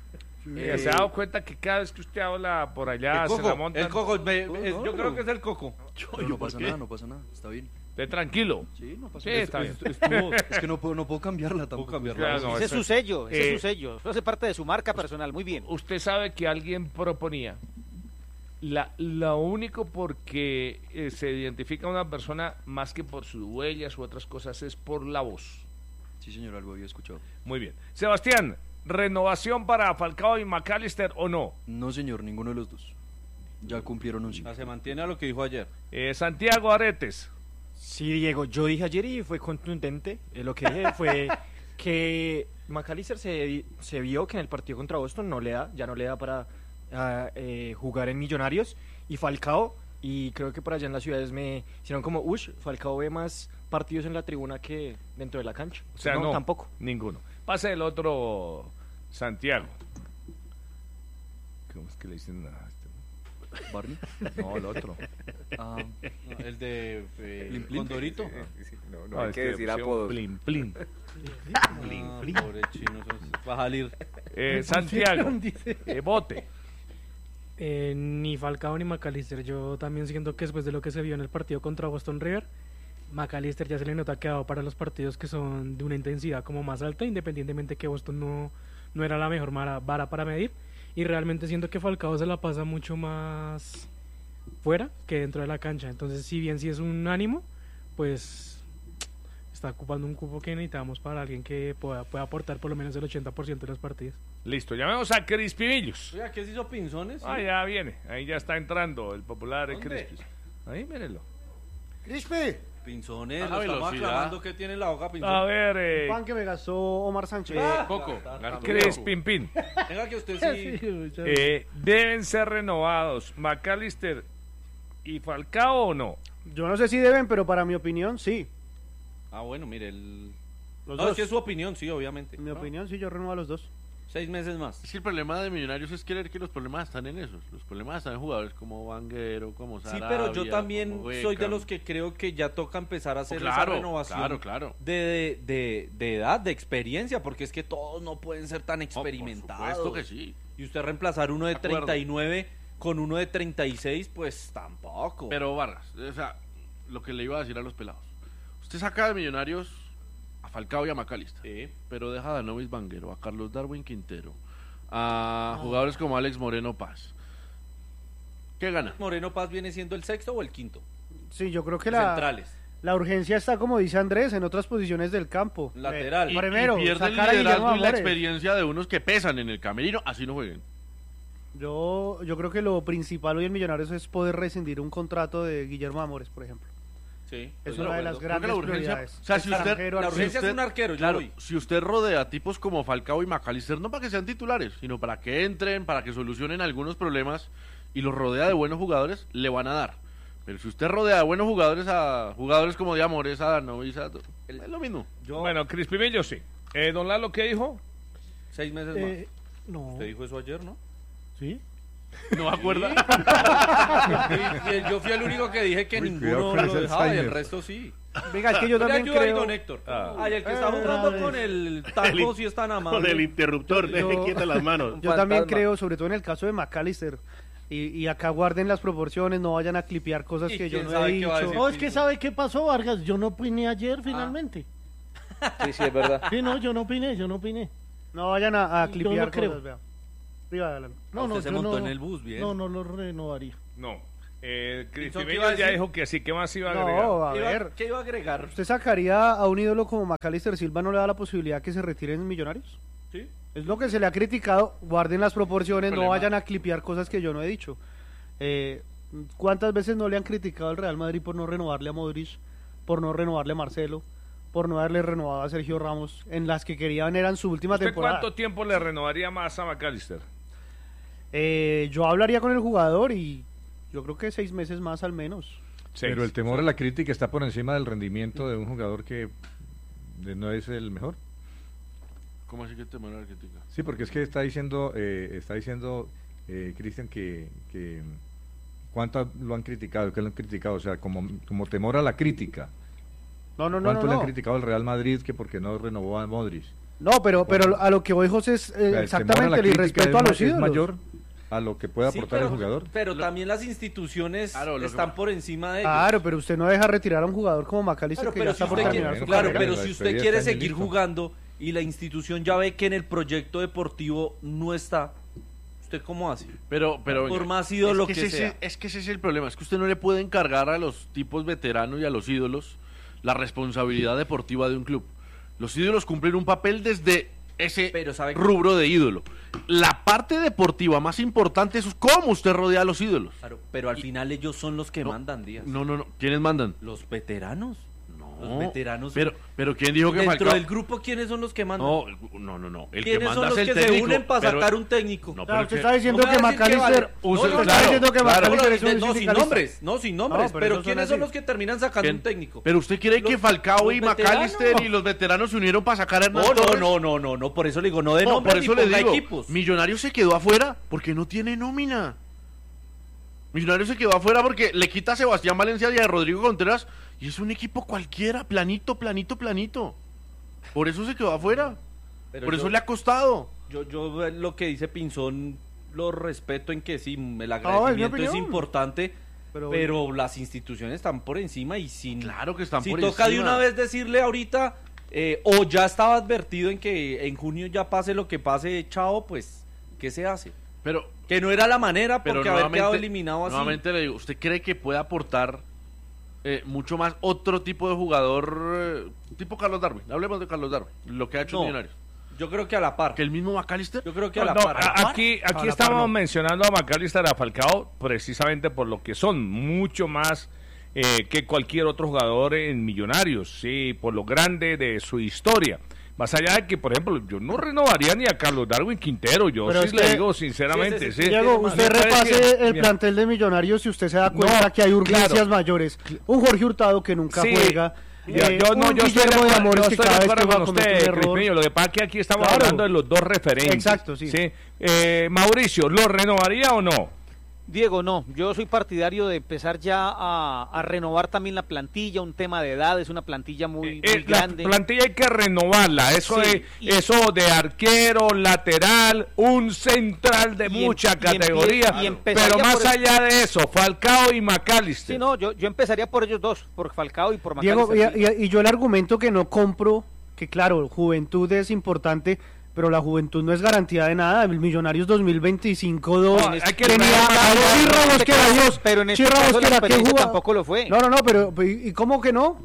Eh, ¿Se ha dado cuenta que cada vez que usted habla por allá El se la coco, montan? el coco, me- No, es- no, yo no. creo que es el coco. Pero no pasa nada, no pasa nada. Está bien. Esté tranquilo. Sí, no pasa Sí, nada. está Es- bien. es- estuvo- es que no puedo, no puedo cambiarla tampoco. Claro, no, Ese es eso- su sello, ese eh, es su sello. Eso hace parte de su marca personal. Muy bien. Usted sabe que alguien proponía la, lo único porque eh, se identifica a una persona más que por sus huellas u otras cosas es por la voz. Sí, señor, algo había escuchado. Muy bien. Sebastián, ¿renovación para Falcao y McAllister o no? No, señor, ninguno de los dos. Ya cumplieron un ciclo. Se mantiene a lo que dijo ayer. Eh, Santiago Aretes. Sí, Diego, yo dije ayer y fue contundente. Eh, lo que dije fue que McAllister se, se vio que en el partido contra Boston no le da, ya no le da para ah, eh, jugar en Millonarios. Y Falcao, y creo que por allá en las ciudades me hicieron como, ush, Falcao ve más partidos en la tribuna que dentro de la cancha. O sea, no, tampoco. Ninguno. Pase el otro Santiago. ¿Cómo es que le dicen a este? ¿Barney? No, el otro. Ah, No, el de eh, Plin, plin. Condorito. No, No hay es que decir le pusieron apodos. Plin, plin. Ah, pobre chino, eso va a salir. Eh, Santiago, Dice. eh, Bote. Eh, ni Falcao ni McAllister. Yo también siento que después de lo que se vio en el partido contra Boston River, McAllister ya se le nota que ha dado para los partidos que son de una intensidad como más alta, independientemente que Boston no, no era la mejor mara- vara para medir. Y realmente siento que Falcao se la pasa mucho más fuera que dentro de la cancha. Entonces, si bien sí es un ánimo, pues está ocupando un cupo que necesitamos para alguien que pueda, pueda aportar por lo menos el ochenta por ciento de los partidos. Listo, llamemos a Crispimillos. Oiga, ¿qué se hizo Pinzones? Ah, ya viene. Ahí ya está entrando el popular ¿Dónde? Crispis. Ahí, mírenlo. Crispi, Pinzones, Baja lo estamos velocidad. aclamando que tiene en la boca Pinzones. A ver, eh, pan que me gastó Omar Sánchez. Ah, Coco. ta, ta, Gato Crispimpín. Venga que usted sí. Sí, muchas- Eh, ¿Deben ser renovados McAllister y Falcao o no? Yo no sé si deben, pero para mi opinión, sí. Ah, bueno, mire, el... Los no, dos. es que es su opinión, sí, obviamente. En mi opinión, sí, yo renuevo a los dos. Seis meses más. Es que el problema de Millonarios es creer que los problemas están en esos. Los problemas están en jugadores como Vanguero, como Sí, Sarabia, pero yo también como soy de Beckham. los que creo que ya toca empezar a hacer Oh, claro, esa renovación claro, claro. De, de, de, de edad, de experiencia, porque es que todos no pueden ser tan experimentados. supuesto que sí. Y usted reemplazar uno de De acuerdo. treinta y nueve con uno de treinta y seis, pues tampoco. Pero Vargas, o sea, lo que le iba a decir a los pelados. Usted saca de Millonarios a Falcao y a McAllister. Sí. Pero deja a Danovis Vanguero, a Carlos Darwin Quintero, a jugadores como Alex Moreno Paz. ¿Qué gana? ¿Moreno Paz viene siendo el sexto o el quinto? Sí, yo creo que la, Centrales. la urgencia está, como dice Andrés, en otras posiciones del campo. Lateral. Eh, Y, primero, y pierde el sacar a Guillermo liderazgo y la Amores. experiencia de unos que pesan en el camerino, así no jueguen. Yo, yo creo que lo principal hoy en Millonarios es poder rescindir un contrato de Guillermo Amores, por ejemplo. Sí. Es estoy una de acuerdo. las Creo que grandes la urgencia, prioridades. o sea, si usted, Extranjero, la arquero. urgencia si usted- es un arquero, yo claro, voy. si usted rodea a tipos como Falcao y McAllister, no para que sean titulares, sino para que entren, para que solucionen algunos problemas y los rodea de buenos jugadores, le van a dar. Pero si usted rodea de buenos jugadores a jugadores como de Amores, a Danovis, a- es lo mismo. Yo, Bueno, Crispimillos sí. Eh, Don Lalo, ¿qué dijo? seis meses Eh, más. no. Usted dijo eso ayer, ¿no? ¿Sí? ¿No me acuerda? Y- y yo fui el único que dije que Uy, ninguno cuidado con lo ese dejaba y el Alzheimer. resto sí. Venga, es que yo Le también ayuda ahí, creo... don Héctor. Ah. Ay, el que está Eh, jugando otra con vez. el taco sí es tan amable. Con el interruptor, deje Yo- quietas las manos. Yo también fantasma. creo, sobre todo en el caso de McAllister, y, y acá guarden las proporciones, no vayan a clipear cosas ¿Y que yo quién no sabe he qué va a dicho. decir? No, es que ¿sabe qué pasó, Vargas? Yo no opiné ayer, finalmente. Sí, sí, es verdad. Sí, no, yo no opiné, yo no opiné. No vayan a, a Yo clipear no creo. cosas, vea. Arriba, Alan. No, Usted no, se yo montó no, en el bus, bien. No, no lo renovaría. No. Eh, Pinzón, ¿qué Crispy iba a ya decir? dijo que sí. ¿Qué más iba a No, agregar? a ¿Qué iba- ver. ¿Qué iba a agregar? ¿Usted sacaría a un ídolo como Macalister Silva, no le da la posibilidad que se retiren en Millonarios? Sí. Es lo que se le ha criticado. Guarden las proporciones, no Problema. vayan a clipear cosas que yo no he dicho. Eh, ¿Cuántas veces no le han criticado al Real Madrid por no renovarle a Modric, por no renovarle a Marcelo, por no haberle renovado a Sergio Ramos, en las que querían eran su última ¿Usted temporada? cuánto tiempo le renovaría más a McAllister? Eh, yo hablaría con el jugador y yo creo que seis meses más al menos. Pero el temor a la crítica está por encima del rendimiento de un jugador que de- no es el mejor. ¿Cómo así que te muere la crítica? Sí, porque es que está diciendo, eh, está diciendo eh, Cristian que, que cuánto lo han criticado, que lo han criticado, o sea, como, como temor a la crítica. No, no, no, ¿Cuánto no, le han no. criticado al Real Madrid que porque no renovó a Modric? No, pero, pero a lo que voy, José, es eh, O sea, el temor a exactamente la el crítica irrespeto es a los ma- es ídolos. mayor a lo que puede Sí, aportar pero, el jugador. Pero también las instituciones están por encima de ellos. Claro, pero usted no deja retirar a un jugador como Macalister Claro, que pero ya si está por usted terminar quiere, su claro, carrera. pero La si usted despedida quiere está en el seguir listo. jugando y la institución ya ve que en el proyecto deportivo no está, ¿usted cómo hace? Pero, pero Por venga, más ídolo es que, que ese- sea. es que ese es el problema, es que usted no le puede encargar a los tipos veteranos y a los ídolos la responsabilidad deportiva de un club. Los ídolos cumplen un papel desde ese rubro de ídolo. La parte deportiva más importante es cómo usted rodea a los ídolos. Claro, pero al final ellos son los que No, mandan, Díaz. No, no, no. ¿Quiénes mandan? Los veteranos. No, Los veteranos. Pero, pero ¿quién dijo que Dentro Falcao- del grupo, ¿quiénes son los que mandan? No, no, no, no. El que ¿Quiénes manda son los es el que se técnico, unen para pero- sacar un técnico? No, Claro, pero usted que- está diciendo No me que va a decir que Macalister... vale. usted No, no, está claro, diciendo que claro. Macalister es No, un no, sin sindicalista. nombres, no, sin nombres. No, pero pero esos son ¿quiénes son así. los que terminan sacando ¿Quién? un técnico? Pero usted cree que Los- Falcao y los veteranos. McAllister y los veteranos se unieron para sacar a Hernán No, no, Torres? no, no, no, no, por eso le digo, no de No, nombres por eso ni le ponga digo, equipos. Millonarios se quedó afuera porque no tiene nómina. Millonarios se quedó afuera porque le quita a Sebastián Valencia y a Rodrigo Contreras y es un equipo cualquiera, planito, planito, planito. Por eso se quedó afuera. Pero por yo- eso le ha costado. Yo, yo eh, lo que dice Pinzón lo respeto en que sí, el mi agradecimiento es opinión. importante, Pero- pero, las instituciones están por encima y sin... Claro que están si por toca de encima. una vez decirle ahorita, eh, o ya estaba advertido en que en junio ya pase lo que pase, chao, pues, ¿qué se hace? Pero, Que no era la manera pero porque haber quedado nuevamente- eliminado así. Nuevamente le digo, ¿usted cree que puede aportar eh, mucho más otro tipo de jugador, eh, tipo Carlos Darwin? Hablemos de Carlos Darwin, lo que ha hecho No, Millonarios. Yo creo que a la par. ¿Que el mismo McAllister? Yo creo que a No, la no, par. a- aquí A aquí la estamos par, no. mencionando a McAllister y a Falcao precisamente por lo que son, mucho más eh, que cualquier otro jugador en Millonarios, sí, por lo grande de su historia. Más allá de que, por ejemplo, yo no renovaría ni a Carlos Darwin Quintero, yo Pero sí es le que- digo sinceramente, sí. Diego, Me usted parece repase que- el mira, plantel de Millonarios y usted se da cuenta No, que hay urgencias claro. mayores. Un Jorge Hurtado que nunca Sí. juega. Ya, eh, yo no, un yo estoy de Guillermo de acuerdo, Amores yo que estoy de cada vez que acuerdo juega con comete usted, un error. Crispillo. Lo que pasa es que aquí estamos Claro. hablando de los dos referentes. Exacto, sí. Eh, Mauricio, ¿lo renovaría o no? Diego, no, yo soy partidario de empezar ya a, a renovar también la plantilla, un tema de edad, es una plantilla muy, muy Eh, la grande. plantilla hay que renovarla, eso Sí, de y- eso de arquero, lateral, un central de Y em- mucha y empie- categoría, y empezaría pero más por el- allá de eso, Falcao y McAllister. Sí, no, yo, yo empezaría por ellos dos, por Falcao y por Diego, Macalister. y, y- y yo el argumento que no compro, que claro, juventud es importante, pero la juventud no es garantía de nada. El Millonarios dos mil veinticinco dos No, hay que tenía esperar a más. Chirra Pero Mosquera, en este Dios, caso- pero en este Chirra caso la Mosquera, ¿qué experiencia jugaba? tampoco lo fue. No, no, no, pero ¿y y cómo que no?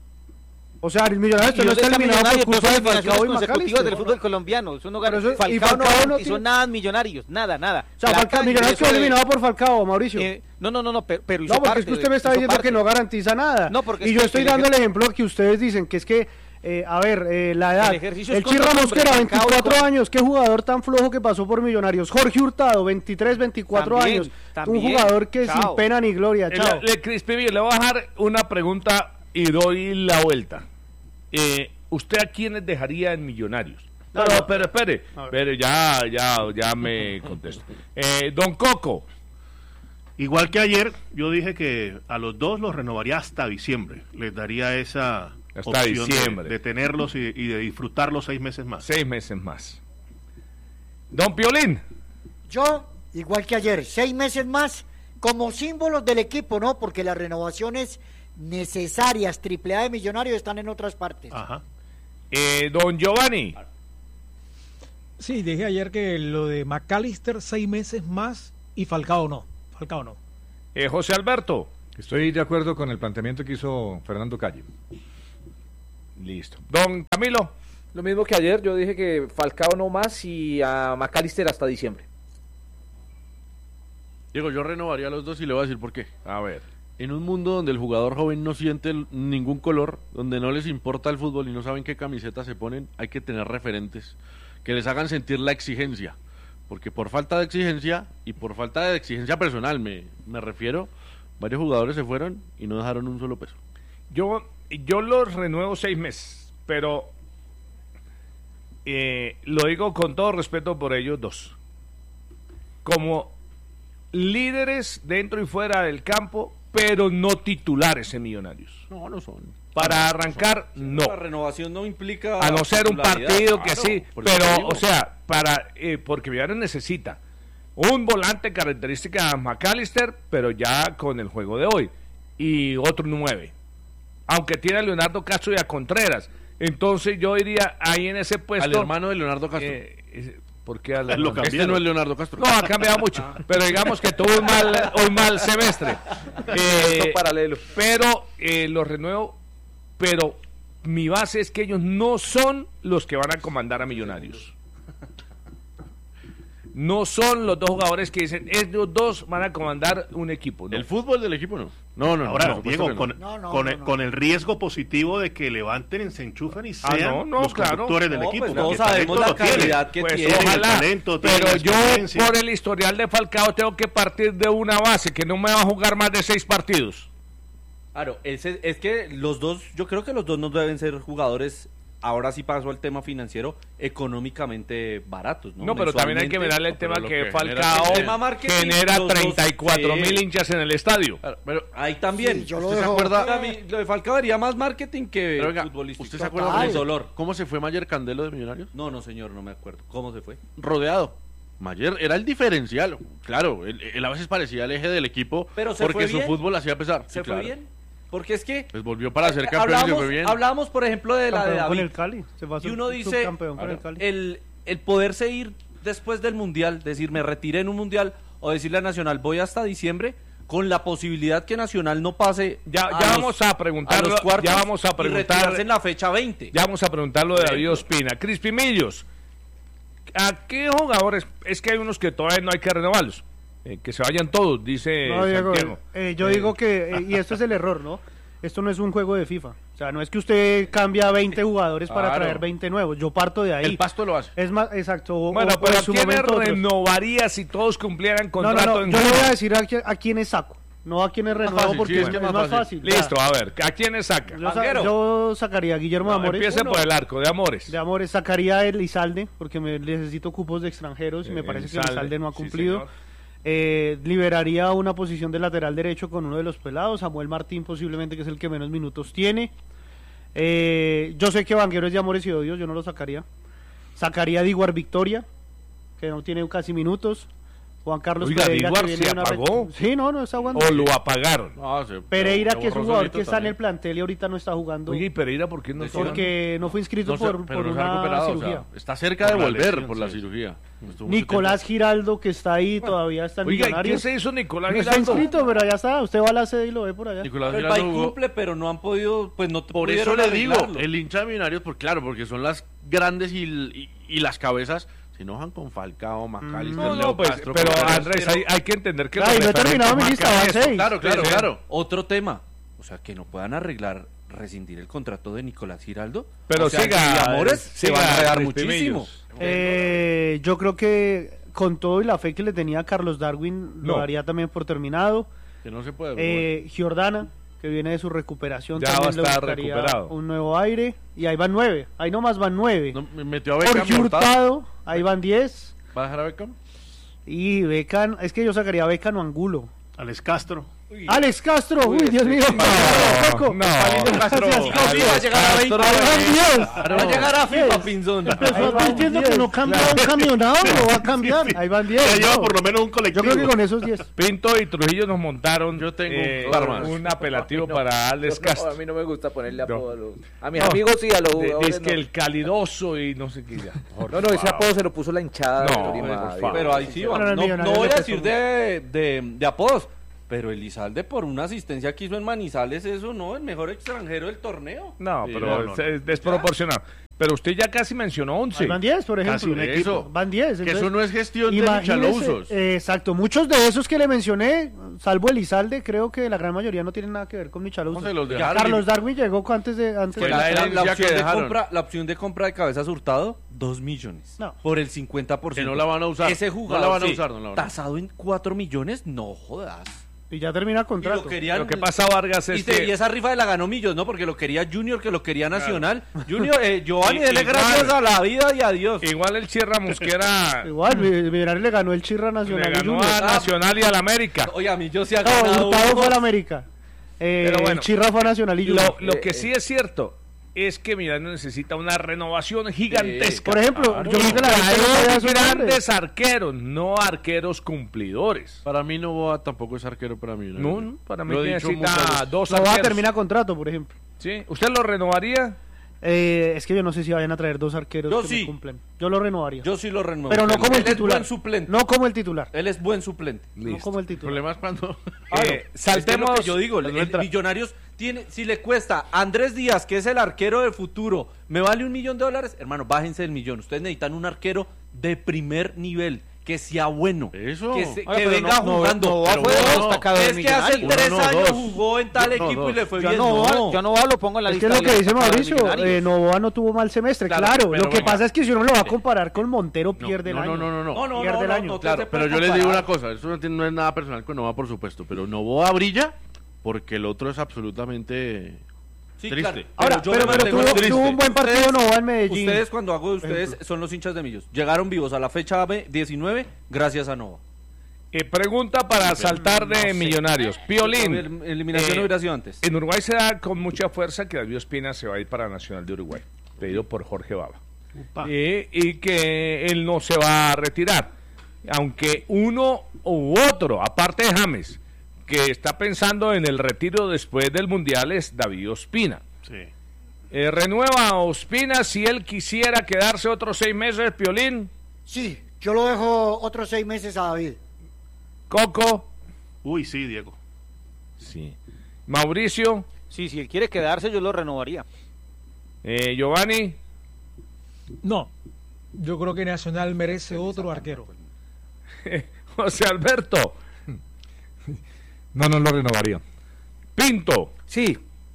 O sea, el Millonarios Y no está está eliminado por Millonarios, culpa dos de eliminaciones Falcao y consecutivas Macalister. del fútbol colombiano. Eso no Pero gana. eso- y Falcao, Falcao no no hizo tiene- nada en Millonarios, nada, nada. O sea, La Falcao, calle, Millonarios eso quedó de- eliminado por Falcao, Mauricio. eh, no, no, no, no, pero, pero hizo No, porque parte, es que usted me está hizo diciendo parte. que no garantiza nada. No, porque y es yo que estoy el dando el ejer- ejemplo que ustedes dicen, que es que, eh, a ver, eh, la edad. El ejercicio es El con Chirra dos hombres, Mosquera, Falcao y veinticuatro con- años. Qué jugador tan flojo que pasó por Millonarios. Jorge Hurtado, veintitrés, veinticuatro También, años. también. Un jugador que Chao. sin pena ni gloria. Eh, Chao. Le, le, Crispillo, le voy a dejar una pregunta y doy la vuelta. Eh, ¿Usted a quiénes dejaría en Millonarios? No, no, pero espere, pero ya, ya, ya me contesto. Eh, Don Coco. Igual que ayer, yo dije que a los dos los renovaría hasta diciembre. Les daría esa Hasta opción de- diciembre. De, tenerlos y, y de disfrutarlos seis meses más. Seis meses más. Don Piolín. Yo, igual que ayer, seis meses más como símbolos del equipo, ¿no? Porque las renovaciones necesarias, triple A de Millonarios, están en otras partes. Ajá. Eh, don Giovanni. Sí, dije ayer que lo de McAllister seis meses más y Falcao no. Falcao no. Eh, José Alberto. Estoy de acuerdo con el planteamiento que hizo Fernando Calle. Listo. Don Camilo. Lo mismo que ayer, yo dije que Falcao no más y a McAllister hasta diciembre. Diego, yo renovaría a los dos y le voy a decir por qué. A ver. En un mundo donde el jugador joven no siente el- ningún color, donde no les importa el fútbol y no saben qué camiseta se ponen, hay que tener referentes que les hagan sentir la exigencia. Porque por falta de exigencia y por falta de exigencia personal, me, me refiero, varios jugadores se fueron y no dejaron un solo peso. Yo, yo los renuevo seis meses, pero eh, lo digo con todo respeto por ellos dos. Como líderes dentro y fuera del campo, pero no titulares en Millonarios. No, no son. Para arrancar, no. La renovación no implica... A no ser un titularidad. partido que Claro, sí, por eso te pero, digo. o sea, para eh, porque Millonarios necesita un volante característica a McAllister, pero ya con el juego de hoy, y otro nueve. Aunque tiene a Leonardo Castro y a Contreras. Entonces yo iría ahí en ese puesto. Al hermano de Leonardo Castro. Eh, eh, ¿Por qué al Lo hermano? cambiaron. Este no es Leonardo Castro. No, ha cambiado mucho. Pero digamos que tuvo un mal, un mal semestre. Eh, paralelo. Pero eh, los renuevo. Pero mi base es que ellos no son los que van a comandar a Millonarios. No son los dos jugadores que dicen, ellos dos van a comandar un equipo. No. El fútbol del equipo no. No, no, Ahora, no, por supuesto Diego, que no. con, No, no, con, no, el, no. con el riesgo positivo de que levanten, se enchufen y Ah, sean no, no, los claro. conductores del No, equipo. pues porque todos sabemos talento la lo tienen. calidad que Pues tiene. el ojalá, talento, tiene pero la yo experiencia. por el historial de Falcao tengo que partir de una base que no me va a jugar más de seis partidos. Claro, ese- es que los dos, yo creo que los dos no deben ser jugadores, ahora sí paso al tema financiero, económicamente baratos, ¿no? No, pero también hay que Mensualmente. mirarle el tema pero lo que que Falcao genera- El tema marketing, genera los dos, treinta y cuatro mil sí. hinchas en el estadio. Claro, pero Ahí también. Sí, yo lo ¿Usted se dejo- acuerda? Para mí, lo de Falcao haría más marketing que Pero venga, futbolístico. ¿usted se acuerda Total. cómo, dolor? cómo se fue Mayer Candelo de Millonarios? No, no, señor, no me acuerdo. ¿Cómo se fue? Rodeado. Mayer era el diferencial. Claro, él, él a veces parecía el eje del equipo Pero se porque fue su bien. fútbol hacía pesar. ¿Se Sí, fue claro. bien? Porque es que... Pues volvió para ser eh, campeón y se hablábamos, fue bien. hablábamos, por ejemplo, de la de Campeón con David. el Cali. Se fue a Y sub- uno dice, subcampeón con el claro, Cali. el, el poderse ir después del Mundial, decir, me retiré en un Mundial, o decirle a Nacional, voy hasta diciembre, con la posibilidad que Nacional no pase Ya, a ya los- vamos a preguntar, a los cuartos ya vamos a y preguntar, retirarse en la fecha veinte. ya vamos a preguntar lo de Por David ejemplo. Ospina. Crispy Millos, ¿a qué jugadores? Es que hay unos que todavía no hay que renovarlos, eh, que se vayan todos, dice No, Diego, Santiago. eh, yo Eh, digo que, eh, y esto es el error, ¿no? Esto no es un juego de FIFA. O sea, no es que usted cambia veinte jugadores para Claro. traer veinte nuevos. Yo parto de ahí. El Pasto lo hace. Es más, exacto. o- Bueno, o- o pero en ¿a su quiénes momento otros. renovaría si todos cumplieran No, contrato no, no. en Yo le junio? voy a decir a, qui- a quiénes saco. No a quiénes renuevo fácil, porque sí, es, es que es más más fácil. fácil. Listo, Ya. a ver, ¿a quiénes saca? Yo, sa- Vanguero. yo sacaría a Guillermo No, Amores. empiece uno. por el arco, de Amores. De Amores sacaría a Elizalde porque me necesito cupos de extranjeros y me Eh, parece que Elizalde, Elizalde no ha sí, cumplido. señor. Eh, liberaría una posición de lateral derecho con uno de los pelados, Samuel Martín posiblemente, que es el que menos minutos tiene. Eh, yo sé que Vanguero es de Amores y Odios, yo no lo sacaría. Sacaría a Diguar Victoria, que no tiene casi minutos. Juan Carlos Oiga, Pereira, Diguar que viene se de una re- apagó. Sí, no, no está jugando. ¿O lo apagaron? No, se- Pereira, se que es un borró jugador solito que está en también. el plantel y ahorita no está jugando. Oye, ¿y Pereira por qué no está porque no fue inscrito No se- por, pero por no se ha una recuperado, o sea, cirugía. está cerca de Por la volver lesión, por la sí. cirugía. Estuvo mucho Nicolás Giraldo, que está ahí, todavía está en Oiga, ¿y Millonarios. qué se hizo Nicolás No está Giraldo? inscrito, pero allá está. Usted va a la sede y lo ve por allá. tiempo. Nicolás El Giraldo país jugó- cumple, pero no han podido, pues no Por eso pudieron le digo, arreglarlo. el hincha de Millonarios, por, claro, porque son las grandes y, y- y las cabezas se enojan con Falcao, Macalister, No, Leo no, pues, Castro, pero Contreras, Andrés, pero- hay, hay que entender que Ay, los no he terminado mi referentes lista, marcan van esto. seis. Claro, claro, Sí, sí. claro. Otro tema, o sea, que no puedan arreglar, rescindir el contrato de Nicolás Giraldo. Pero o sea, siga, que Amores eh, se siga, va a enredar Crispy muchísimo. Millos. Eh, yo creo que con todo y la fe que le tenía a Carlos Darwin, lo No. daría también por terminado. Que no se puede. Eh, Giordana, que viene de su recuperación, Ya también va a le estar buscaría recuperado. un nuevo aire. Y ahí van nueve. Ahí nomás van nueve. no, me metió a Beckham. Jorge Hurtado. Hurtado, ahí van diez. ¿Va a dejar a Beckham? Y Beckham, es que yo sacaría a Beckham o Angulo. Alex Castro. Alex Castro, uy, Dios mío. No, no, Castro. Va a llegar a veinte. Va a llegar a FIFA, Pinzón. Empezó advirtiendo que no cambia un camionado, no va a cambiar. Ahí van diez. Ya lleva no. por lo menos un colectivo. Yo creo que con esos diez. Pinto y Trujillo nos montaron Yo tengo eh, armas. un apelativo No, para Alex no, Castro. a mí no me gusta ponerle No. apodo a los... A mis No. amigos sí, a los De- jugadores Es que no. el calidoso y no sé qué ya. Por No, no, ese favor. apodo se lo puso la hinchada de No, Tolima. por favor. Pero ahí sí, Bueno, va. el no, Millonario no voy le a pesó decir de, de, de apodos, pero Elizalde por una asistencia que hizo en Manizales, eso no, el mejor extranjero del torneo. No, Sí, pero no, no, es, es desproporcionado. Pero usted ya casi mencionó Ahí once. van diez, por Casi ejemplo. un Eso. equipo. Van diez. Que entonces, eso no es gestión de imagínese, Michalousos. eh, exacto, muchos de esos que le mencioné, salvo Elizalde, creo que la gran mayoría no tienen nada que ver con Michalousos. No se los Ya dejaron. Carlos Darwin llegó antes de... Antes Fue de- la la, la herencia opción que de dejaron. compra, la opción de compra de Cabezas Hurtado, dos millones. No. Por el cincuenta por ciento. Que no la van a usar. Ese No jugador, la van a sí, usar, no la van a tasado en cuatro millones, no jodas. Y ya termina el Y contrato. lo querían, Lo que pasa, Vargas, y, es te- que- y esa rifa de la ganó Millos, ¿no? Porque lo quería Junior, que lo quería Nacional. Junior, eh, Giovanni, Y- dele igual. gracias a la vida y a Dios. Igual el Sierra Mosquera Igual, Millonarios le ganó el Chirra Nacional. le y ganó Junior. a Nacional y al América. Oye, a mí yo se ha No, ganado. Hurtado uno. fue al América. Eh, Pero bueno, el Chirra fue a Nacional y Lo, Junior. lo que sí es cierto es que Millonarios necesita una renovación gigantesca. Por ejemplo, Claro. yo creo que la gente no Traer sabía esos nombres. grandes arqueros, no arqueros cumplidores. Para mí Novoa tampoco es arquero para mí. No, no, para mí Lo he que dicho necesita muchas veces. dos No va a arqueros. terminar contrato, por ejemplo. ¿Sí? ¿Usted lo renovaría? Eh, es que yo no sé si vayan a traer dos arqueros Yo que sí. me cumplen. Yo lo renovaría. Yo sí lo renuevo. Pero no como el Él es titular. buen suplente. No como el titular. Él es buen suplente. No como el El titular. problema es cuando... Claro, Eh, es que es lo saltemos- que yo digo, el, no entra- Millonarios tiene, si le cuesta a Andrés Díaz, que es el arquero del futuro, me vale un millón de dólares, hermano, bájense del millón. Ustedes necesitan un arquero de primer nivel, que sea bueno, Eso. que, se- Oiga, que pero venga no- no- jugando. no va Pero fue de bueno, destacado es del que hace Millonario. tres No, no, años dos. jugó en tal No, equipo dos. y le fue Yo bien. no, No, yo no lo pongo en la Es que lista es lo que de dice destacados Mauricio, Millonarios. eh, Novoa no tuvo mal semestre, Claro, claro. pero Lo que venga. pasa es que si uno lo va a comparar con Montero, No, pierde el no, año. no, no, no, no, no, Pierde no, el no, año. no te Claro, se pero puede yo les digo comparar. una cosa, eso no, tiene, no es nada personal con Novoa, por supuesto, pero Novoa brilla porque el otro es absolutamente Sí, triste. claro. Ahora, yo pero, me pero mantengo tuvo, triste. tuvo un buen partido Ustedes- Novoa en Medellín. Ustedes, cuando hago de ustedes, son los hinchas de Millos. Llegaron vivos a la fecha diecinueve gracias a Nova. Eh, pregunta para saltar de Millonarios. Piolín. El- eliminación eh, hubiera sido antes. En Uruguay se da con mucha fuerza que David Ospina se va a ir para Nacional de Uruguay, pedido por Jorge Baba. Eh, y que él no se va a retirar. Aunque uno u otro, aparte de James, que está pensando en el retiro después del Mundial, es David Ospina. Sí. Eh, renueva a Ospina si él quisiera quedarse otros seis meses, Piolín. Sí, yo lo dejo otros seis meses a David. Coco. Uy, sí, Diego. Sí. Mauricio. Sí, si él quiere quedarse, yo lo renovaría. Eh, Giovanni. No, yo creo que Nacional merece otro arquero. José Alberto. No, no lo renovaría. Pinto. Sí.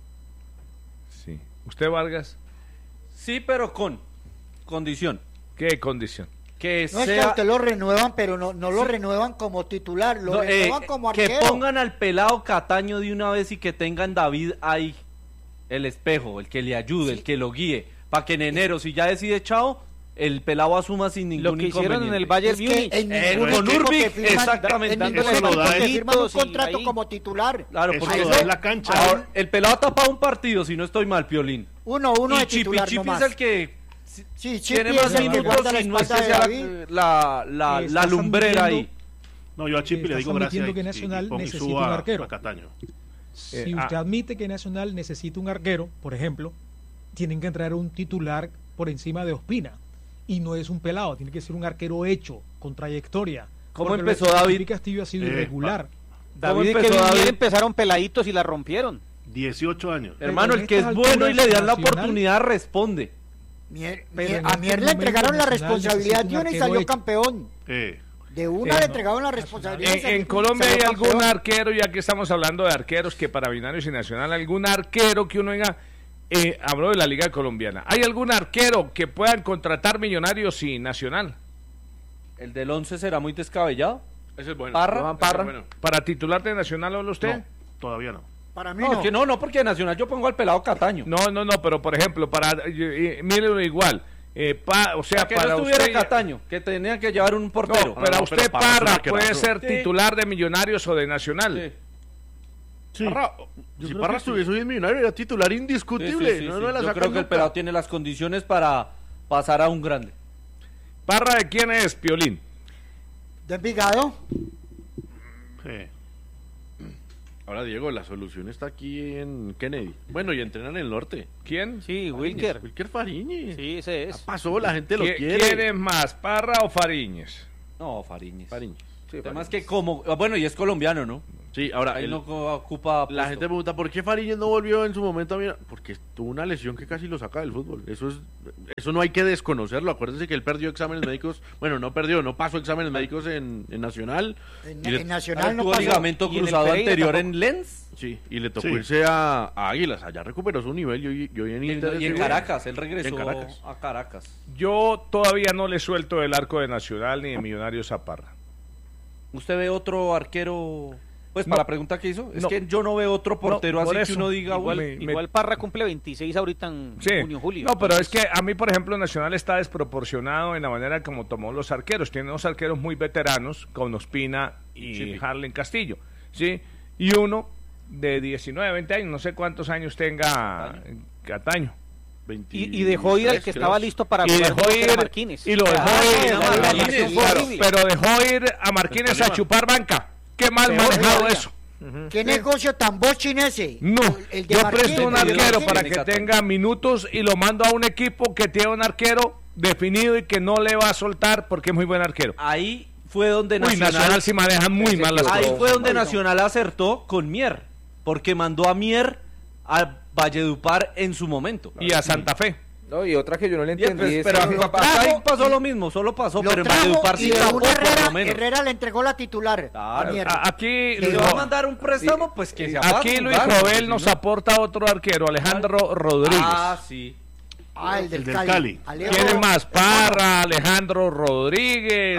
Sí. ¿Usted, Vargas? Sí, pero con condición. ¿Qué condición? Que No es que a sea... usted lo renuevan, pero no, no lo renuevan como titular, lo No, eh, renuevan como que arquero. pongan al pelado Cataño de una vez y que tengan David ahí, el espejo, el que le ayude, el que lo guíe, para que en enero, si ya decide chao, el pelado asuma sin ningún Lo que hicieron en inconveniente. el Bayern Es que Múnich. en Eh, ningún con equipo Urbic, te firman- exactamente. En ningún Eso lo equipo da te es- firman un y contrato ahí- como titular. Claro, Eso porque lo da en la cancha. Ahora, el pelado ha tapado un partido, si no estoy mal, Piolín. Uno, uno y de Chipi titular Chipi nomás. es el que Sí, Chipi tiene es más el que minutos guarda la y no es que espalda de sea David. la, la, Eh, la estás lumbrera ahí. admitiendo- No, yo a Chipi le Estás digo gracias. admitiendo que y- y- Nacional y pon- y necesita suba un arquero. a Cataño. Si Eh, usted ah. admite que Nacional necesita un arquero, por ejemplo, tienen que traer un titular por encima de Ospina. Y no es un pelado, tiene que ser un arquero hecho, con trayectoria. ¿Cómo Porque empezó lo de David? Chipi Castillo ha sido Eh, irregular. David y empezó Kevin David? Mier empezaron peladitos y la rompieron. dieciocho años. Hermano, en el que es estas bueno y le dan la alturas, oportunidad responde. Mier- Pero Mier- en a este Mier le momento entregaron la Nacional responsabilidad necesita de un una y arquero salió hecho. campeón. Eh, De una Eh, le no. entregaron la responsabilidad. y En, salió- en Colombia hay salió algún campeón. arquero, ya que estamos hablando de arqueros, que para Millonarios y Nacional, algún arquero que uno diga, eh, hablo de la Liga Colombiana, ¿hay algún arquero que puedan contratar Millonarios y Nacional? El del once será muy descabellado. Ese es bueno. Parra, Ese es Parra. bueno. ¿Para titular de Nacional habla usted? no, todavía no. Para mí No, no. que no, no, porque de Nacional yo pongo al pelado Cataño. No, no, no, pero por ejemplo, para, eh, eh, mírenlo igual, eh, pa- o sea, que para no estuviera usted... Cataño, que tenía que llevar un portero. No, pero no, usted pero Parra es un Parra arquerazo. puede ser Sí. titular de Millonarios o de Nacional. Sí. Sí. Parra, Yo si creo Parra que sí. estuviese hoy en Millonario, era titular Sí, indiscutible. sí, sí, no, sí. no la Yo sacan creo que el nunca. pelado tiene las condiciones para pasar a un grande. ¿Parra de quién es, Piolín? ¿De Envigado? Sí. Ahora, Diego, la solución está aquí en Kennedy. Bueno, y entrenan en el norte. ¿Quién? Sí, Wilker. Wilker Fariñez. Sí, ese es. Ya pasó, la gente lo ¿Qui- quiere. ¿Quién es más, Parra o Fariñez? No, Fariñez. Fariñez. Sí, además que como, bueno, y es colombiano, ¿no? Sí, ahora Ahí el- no co- ocupa la puesto. gente pregunta ¿por qué Fariñez no volvió en su momento a mirar? Porque tuvo una lesión que casi lo saca del fútbol. Eso es, eso no hay que desconocerlo. Acuérdense que él perdió exámenes médicos. Bueno, no perdió, no pasó exámenes médicos en, en Nacional. En, Y le- en Nacional no tuvo pasó. ligamento Y en el cruzado Pereira anterior tampoco. en Lens Sí, y le tocó Sí. irse a, a Águilas. Allá recuperó su nivel y hoy, y hoy en y en, Inter y en sí. Caracas. Él regresó En Caracas. a Caracas. Yo todavía no le suelto el arco de Nacional ni de Millonarios a Parra. ¿Usted ve otro arquero? Pues No. para la pregunta que hizo, es No. que yo no veo otro portero No, por así que eso. uno diga, Igual, me- me- igual Parra cumple veintiséis ahorita en Sí. junio, julio. No, pero es que a mí, por ejemplo, Nacional está desproporcionado en la manera como tomó los arqueros. Tiene dos arqueros muy veteranos, con Ospina y Chipi. Harlen Castillo, ¿sí? Y uno de diecinueve, veinte años, no sé cuántos años tenga Cataño. Y, y dejó ir al que estaba listo para Y jugar, dejó que era ir, Marquínez. y lo dejó Ah, ir, era a Marquínez, Marquínez, sí, claro, horrible. pero dejó ir a Marquínez a chupar banca. Qué mal Peor manejado todavía. eso. ¿Qué negocio tan bochin ese? No, El de yo Marquínez, presto un el de arquero Marquínez. para que tenga minutos y lo mando a un equipo que tiene un arquero definido y que no le va a soltar porque es muy buen arquero. Ahí fue donde Uy, Nacional, Nacional sí maneja muy mal las ahí cosas. fue donde Nacional acertó con Mier, porque mandó a Mier a Valledupar en su momento. Y a Santa Fe. No, y otra que yo no le Y, pues, entendí es pero que- acá trajo ahí pasó y- lo mismo, solo pasó, Lo pero en trajo Valledupar y sí Raúl tapó, por lo Herrera, menos. Herrera le entregó la titular. Claro. a Mierda. A- Aquí, Si le Luis- va a mandar un préstamo, pues que se apague aquí Luis jugando, Jovel porque nos si no- aporta otro arquero, Alejandro Rodríguez. Ah, sí. Ah, el del, El del Cali. Cali. Alejo- ¿Quién es más? Parra, Alejandro Rodríguez,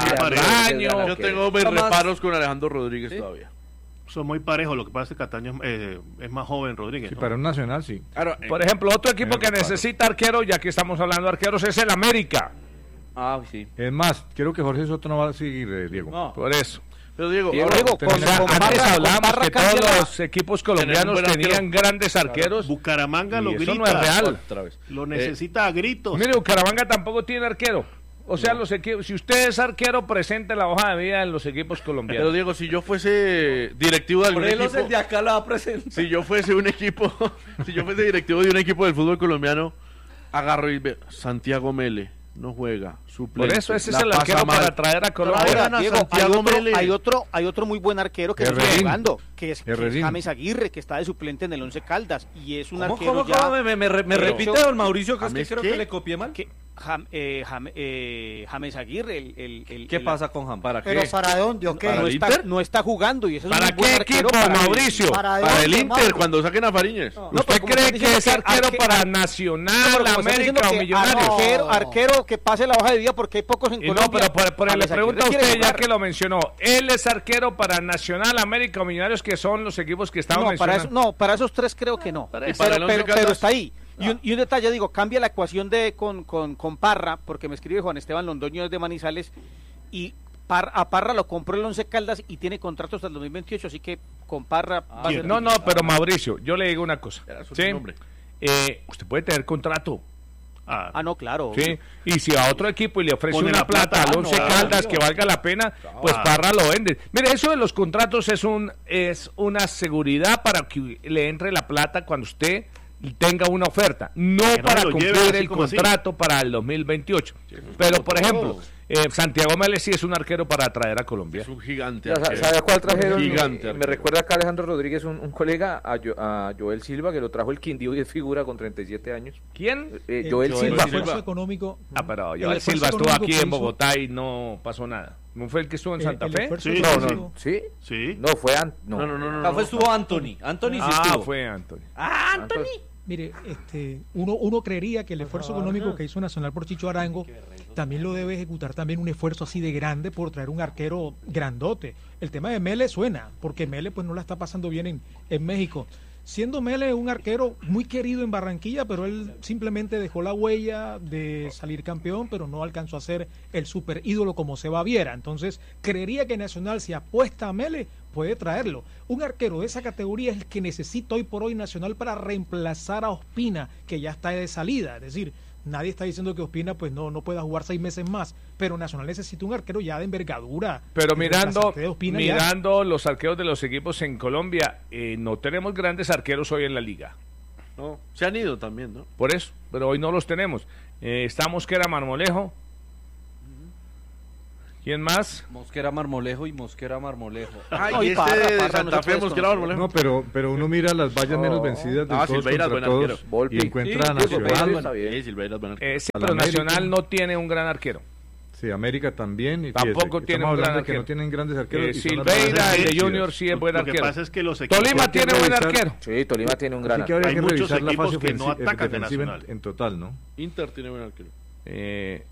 Cardaño. Yo tengo mis Tomás. reparos con Alejandro Rodríguez todavía. Son muy parejos. Lo que pasa es que Cataño eh, es más joven, Rodríguez. Sí, ¿no? para un Nacional, sí. Claro, eh, Por ejemplo, otro equipo Tiene que reparo. necesita arquero, ya que estamos hablando de arqueros, es el América. Ah, sí. Es más, creo que Jorge Soto no va a seguir, eh, Diego. No. Por eso. pero Diego, Diego, ahora, Diego, con- Tenemos- con antes Parra- con hablamos Parra que cambia todos la- los equipos colombianos Tener un buen tenían arquero. grandes arqueros. Bucaramanga Y lo eso grita. no es real. otra vez. Lo Eh, necesita a gritos. Mire, Bucaramanga tampoco tiene arquero. O sea, los equipos, si usted es arquero, presente la hoja de vida en los equipos Pero colombianos. Diego, si yo fuese directivo de algún Morelos equipo, el de acá la va a presentar. si yo fuese un equipo, si yo fuese directivo de un equipo del fútbol colombiano, agarro y ve, Santiago Mele no juega, suplente. Por eso ese es la el pasa arquero mal. para traer a Colombia. Traigan a Diego, hay Santiago otro, Mele. hay otro, hay otro muy buen arquero que está Herrerín. jugando, que es, que es Herrerín. James Aguirre, que está de suplente en el Once Caldas y es un ¿Cómo, arquero cómo, ya. cómo? Me, me, me, re- me Pero- repite don Mauricio que es que ¿James creo qué? que le copié mal. que Jam- eh, Jam- eh, James Aguirre, el, el- el- ¿Qué el- pasa con Jam? ¿Para ¿Pero qué? para dónde o qué? ¿Para no, el está, Inter? no está jugando y eso es ¿Para un buen qué arquero equipo, para- Mauricio? ¿Para Para el dónde, Inter, Mauro? cuando saquen a Fariñez. No, ¿Usted pero como cree están que diciendo es que arquero arque- para ar- Nacional, No, pero como están América diciendo o que Millonarios? Arquero, arquero que pase la hoja de vida porque hay pocos en Y Colombia. no, pero por, por- le James pregunto a Aguirre usted, quiere ya jugar. que lo mencionó, él es arquero para Nacional, América o Millonarios, que son los equipos que estaban No, para mencionando. eso, no, para esos tres creo que no. Para- pero, para el Once pero- Caldas. pero está ahí. Y un, y un detalle, digo, cambia la ecuación de con, con, con Parra, porque me escribe Juan Esteban Londoño desde Manizales, y Par- a Parra lo compró el Once Caldas y tiene contrato hasta el dos mil veintiocho, así que con Parra va a ser... No, no, pero Mauricio, yo le digo una cosa. Era su ¿sí? nombre. Eh, usted puede tener contrato. Ah, Ah, no, claro. ¿sí? Y si a otro equipo y le ofrece Pone una la plata plata, al ah, Once no, Caldas obvio. que valga la pena, pues Ah. Parra lo vende. Mire, eso de los contratos es un es una seguridad para que le entre la plata cuando usted tenga una oferta, no Que no para se lo lleve cumplir así el como así. contrato para el dos mil veintiocho. Pero, por ejemplo, eh, Santiago Mélez sí es un arquero para traer a Colombia. Es un gigante. Ya, sa- arquero. ¿Sabe a cuál trajeron? Un gigante. Me, me arquero. recuerda acá Alejandro Rodríguez, un, un colega, a, Jo- a Joel Silva, que lo trajo el Quindío y es figura con treinta y siete años. ¿Quién? Eh, El- Joel el Silva. esfuerzo económico. Ah, pero el Joel esfuerzo Silva estuvo económico aquí que en hizo- Bogotá y no pasó nada. ¿No fue el que estuvo en El- Santa el Fe? esfuerzo Sí, No, económico- no, ¿sí? sí. No, fue antes. No. No, no, no, no. Ah, fue estuvo Anthony. Anthony sí Ah, estuvo. fue Anthony. Ah, Anthony. Mire, este, uno, uno creería que el esfuerzo económico que hizo Nacional por Chicho Arango también lo debe ejecutar también un esfuerzo así de grande por traer un arquero grandote. El tema de Mele suena, porque Mele pues no la está pasando bien en, en México. Siendo Mele un arquero muy querido en Barranquilla, pero él simplemente dejó la huella de salir campeón, pero no alcanzó a ser el super ídolo como Seba Viera. Entonces, creería que Nacional, si apuesta a Mele, puede traerlo. Un arquero de esa categoría es el que necesita hoy por hoy Nacional para reemplazar a Ospina, que ya está de salida. Es decir, nadie está diciendo que Ospina pues no, no pueda jugar seis meses más, pero Nacional necesita un arquero ya de envergadura. Pero mirando, De Ospina mirando los arqueros de los equipos en Colombia, eh, no tenemos grandes arqueros hoy en la liga. No, se han ido también, ¿no? Por eso, pero hoy no los tenemos. Eh, está Mosquera Marmolejo. ¿Quién más? Mosquera Marmolejo y Mosquera Marmolejo. Ay, Ay, este Parra, de Parra, Santa no se Fe, puede Mosquera Marmolejo. No, pero, pero uno mira las vallas menos Oh. vencidas de Ah, todos Silveira es contra buen todos arquero. y encuentra a Sí, Nacional. Sí, Silveira es buen arquero. Eh, sí, A pero la América. Nacional no tiene un gran arquero. Sí, América también. Y Tampoco fíjese, tiene estamos un gran hablando de que arquero. no tienen grandes arqueros. Eh, y son las Silveira, vallas el de vencidas. Junior sí es buen Lo arquero. que pasa es que los equipos Tolima hay que tiene buen revisar- arquero. Sí, Tolima tiene un gran Así que habría Hay que muchos revisar la equipos fase que no ofensi- atacan de defensiva en, Nacional. en total, ¿no? Inter tiene buen arquero. Eh,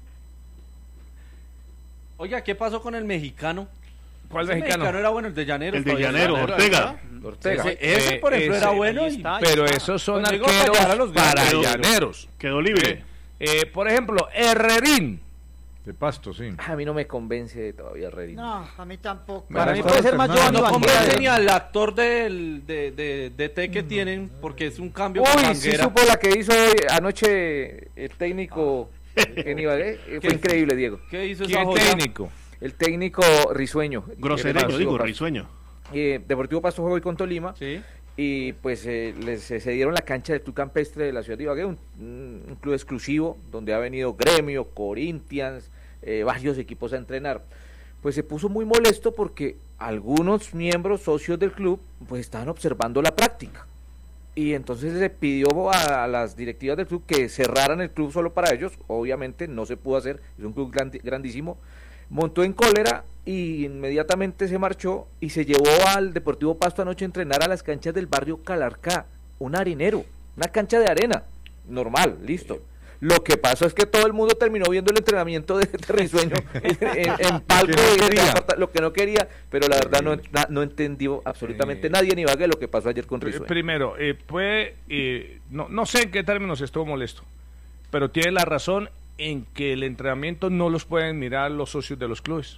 Oiga, ¿qué pasó con el mexicano? ¿Cuál Ese mexicano? era bueno, el de Llaneros. El de todavía Llanero, está. Ortega. Ortega. Ese, ese, por ejemplo, Eh, era ese- bueno. ahí y- está, pero esos son Pues digo, para arqueros llegar a los para grandes. llaneros. Quedó libre. Eh, por ejemplo, Herrerín. De Pasto, sí. A mí no me convence todavía Herrerín. No, a mí tampoco. Para mí está puede ser más alternando. Giovanni No Vanguera. convence ni al actor del, de, de, de T que tienen, porque es un cambio con Uy, sí Vanguera. supo la que hizo hoy- anoche el técnico en Ibagué. Eh, Fue ¿Qué? increíble, Diego. ¿Qué hizo esa ¿Quién joya? técnico? El técnico Risueño. Grosereño, Deportivo digo, Pasto. risueño. Eh, Deportivo Pasto jugó hoy con Tolima. Sí. Y pues eh, les se cedieron la cancha del Club Campestre de la ciudad de Ibagué, un, un club exclusivo donde ha venido Gremio, Corinthians, eh, varios equipos a entrenar. Pues se puso muy molesto porque algunos miembros socios del club pues estaban observando la práctica. Y entonces le pidió a, a las directivas del club que cerraran el club solo para ellos. Obviamente no se pudo hacer, es un club grandi- grandísimo. Montó en cólera y inmediatamente se marchó y se llevó al Deportivo Pasto anoche a entrenar a las canchas del barrio Calarcá, un harinero, una cancha de arena, normal, listo. Lo que pasó es que todo el mundo terminó viendo el entrenamiento de, de Risueño en, en, en palco, Lo que no y quería. lo que no quería, pero la verdad no, na- no entendió absolutamente Eh, nadie en Ibagué lo que pasó ayer con Risueño. Primero, eh, puede, eh, no, no sé en qué términos estuvo molesto, pero tiene la razón en que el entrenamiento no los pueden mirar los socios de los clubes.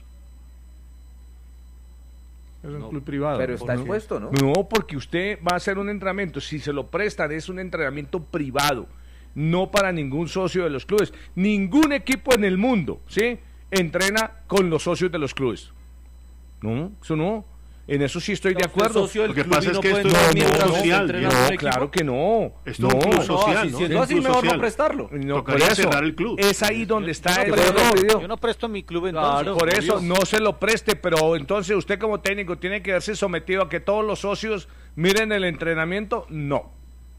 Es un club privado. Pero está ¿no? expuesto, ¿no? No, porque usted va a hacer un entrenamiento, si se lo prestan es un entrenamiento privado, no para ningún socio de los clubes. Ningún equipo en el mundo, ¿sí?, entrena con los socios de los clubes. No, eso no. En eso sí estoy de acuerdo. socio del Lo que club pasa y es no que puede esto es entrar un mientras club se social, entrena Diego. en un No, equipo. claro que no. Esto es un No. club No, social, así ¿no? siendo Es un así, club mejor social. no prestarlo. No, por Tocaría eso, cerrar el club. es ahí donde está el Pero lo error. pidió. Yo no presto mi club entonces. Claro. Por eso no se lo preste, pero entonces usted como técnico tiene que verse sometido a que todos los socios miren el entrenamiento. No.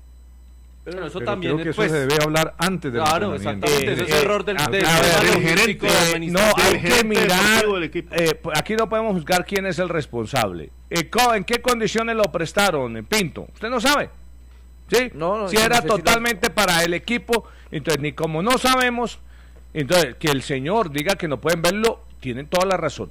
Pero eso Pero también creo que es, eso pues, se debe hablar antes del claro, entrenamiento. exactamente. Ese es error del, a- del, a ver, del el político, gerente, del no, administrativo. hay el que gerente mirar, deportivo del equipo. eh, aquí no podemos juzgar quién es el responsable. Eh, co- ¿En qué condiciones lo prestaron, eh, Pinto? ¿Usted no sabe? ¿Sí? No, no, si yo no era sé si lo- totalmente para el equipo, entonces ni como no sabemos, entonces que el señor diga que no pueden verlo, tienen toda la razón.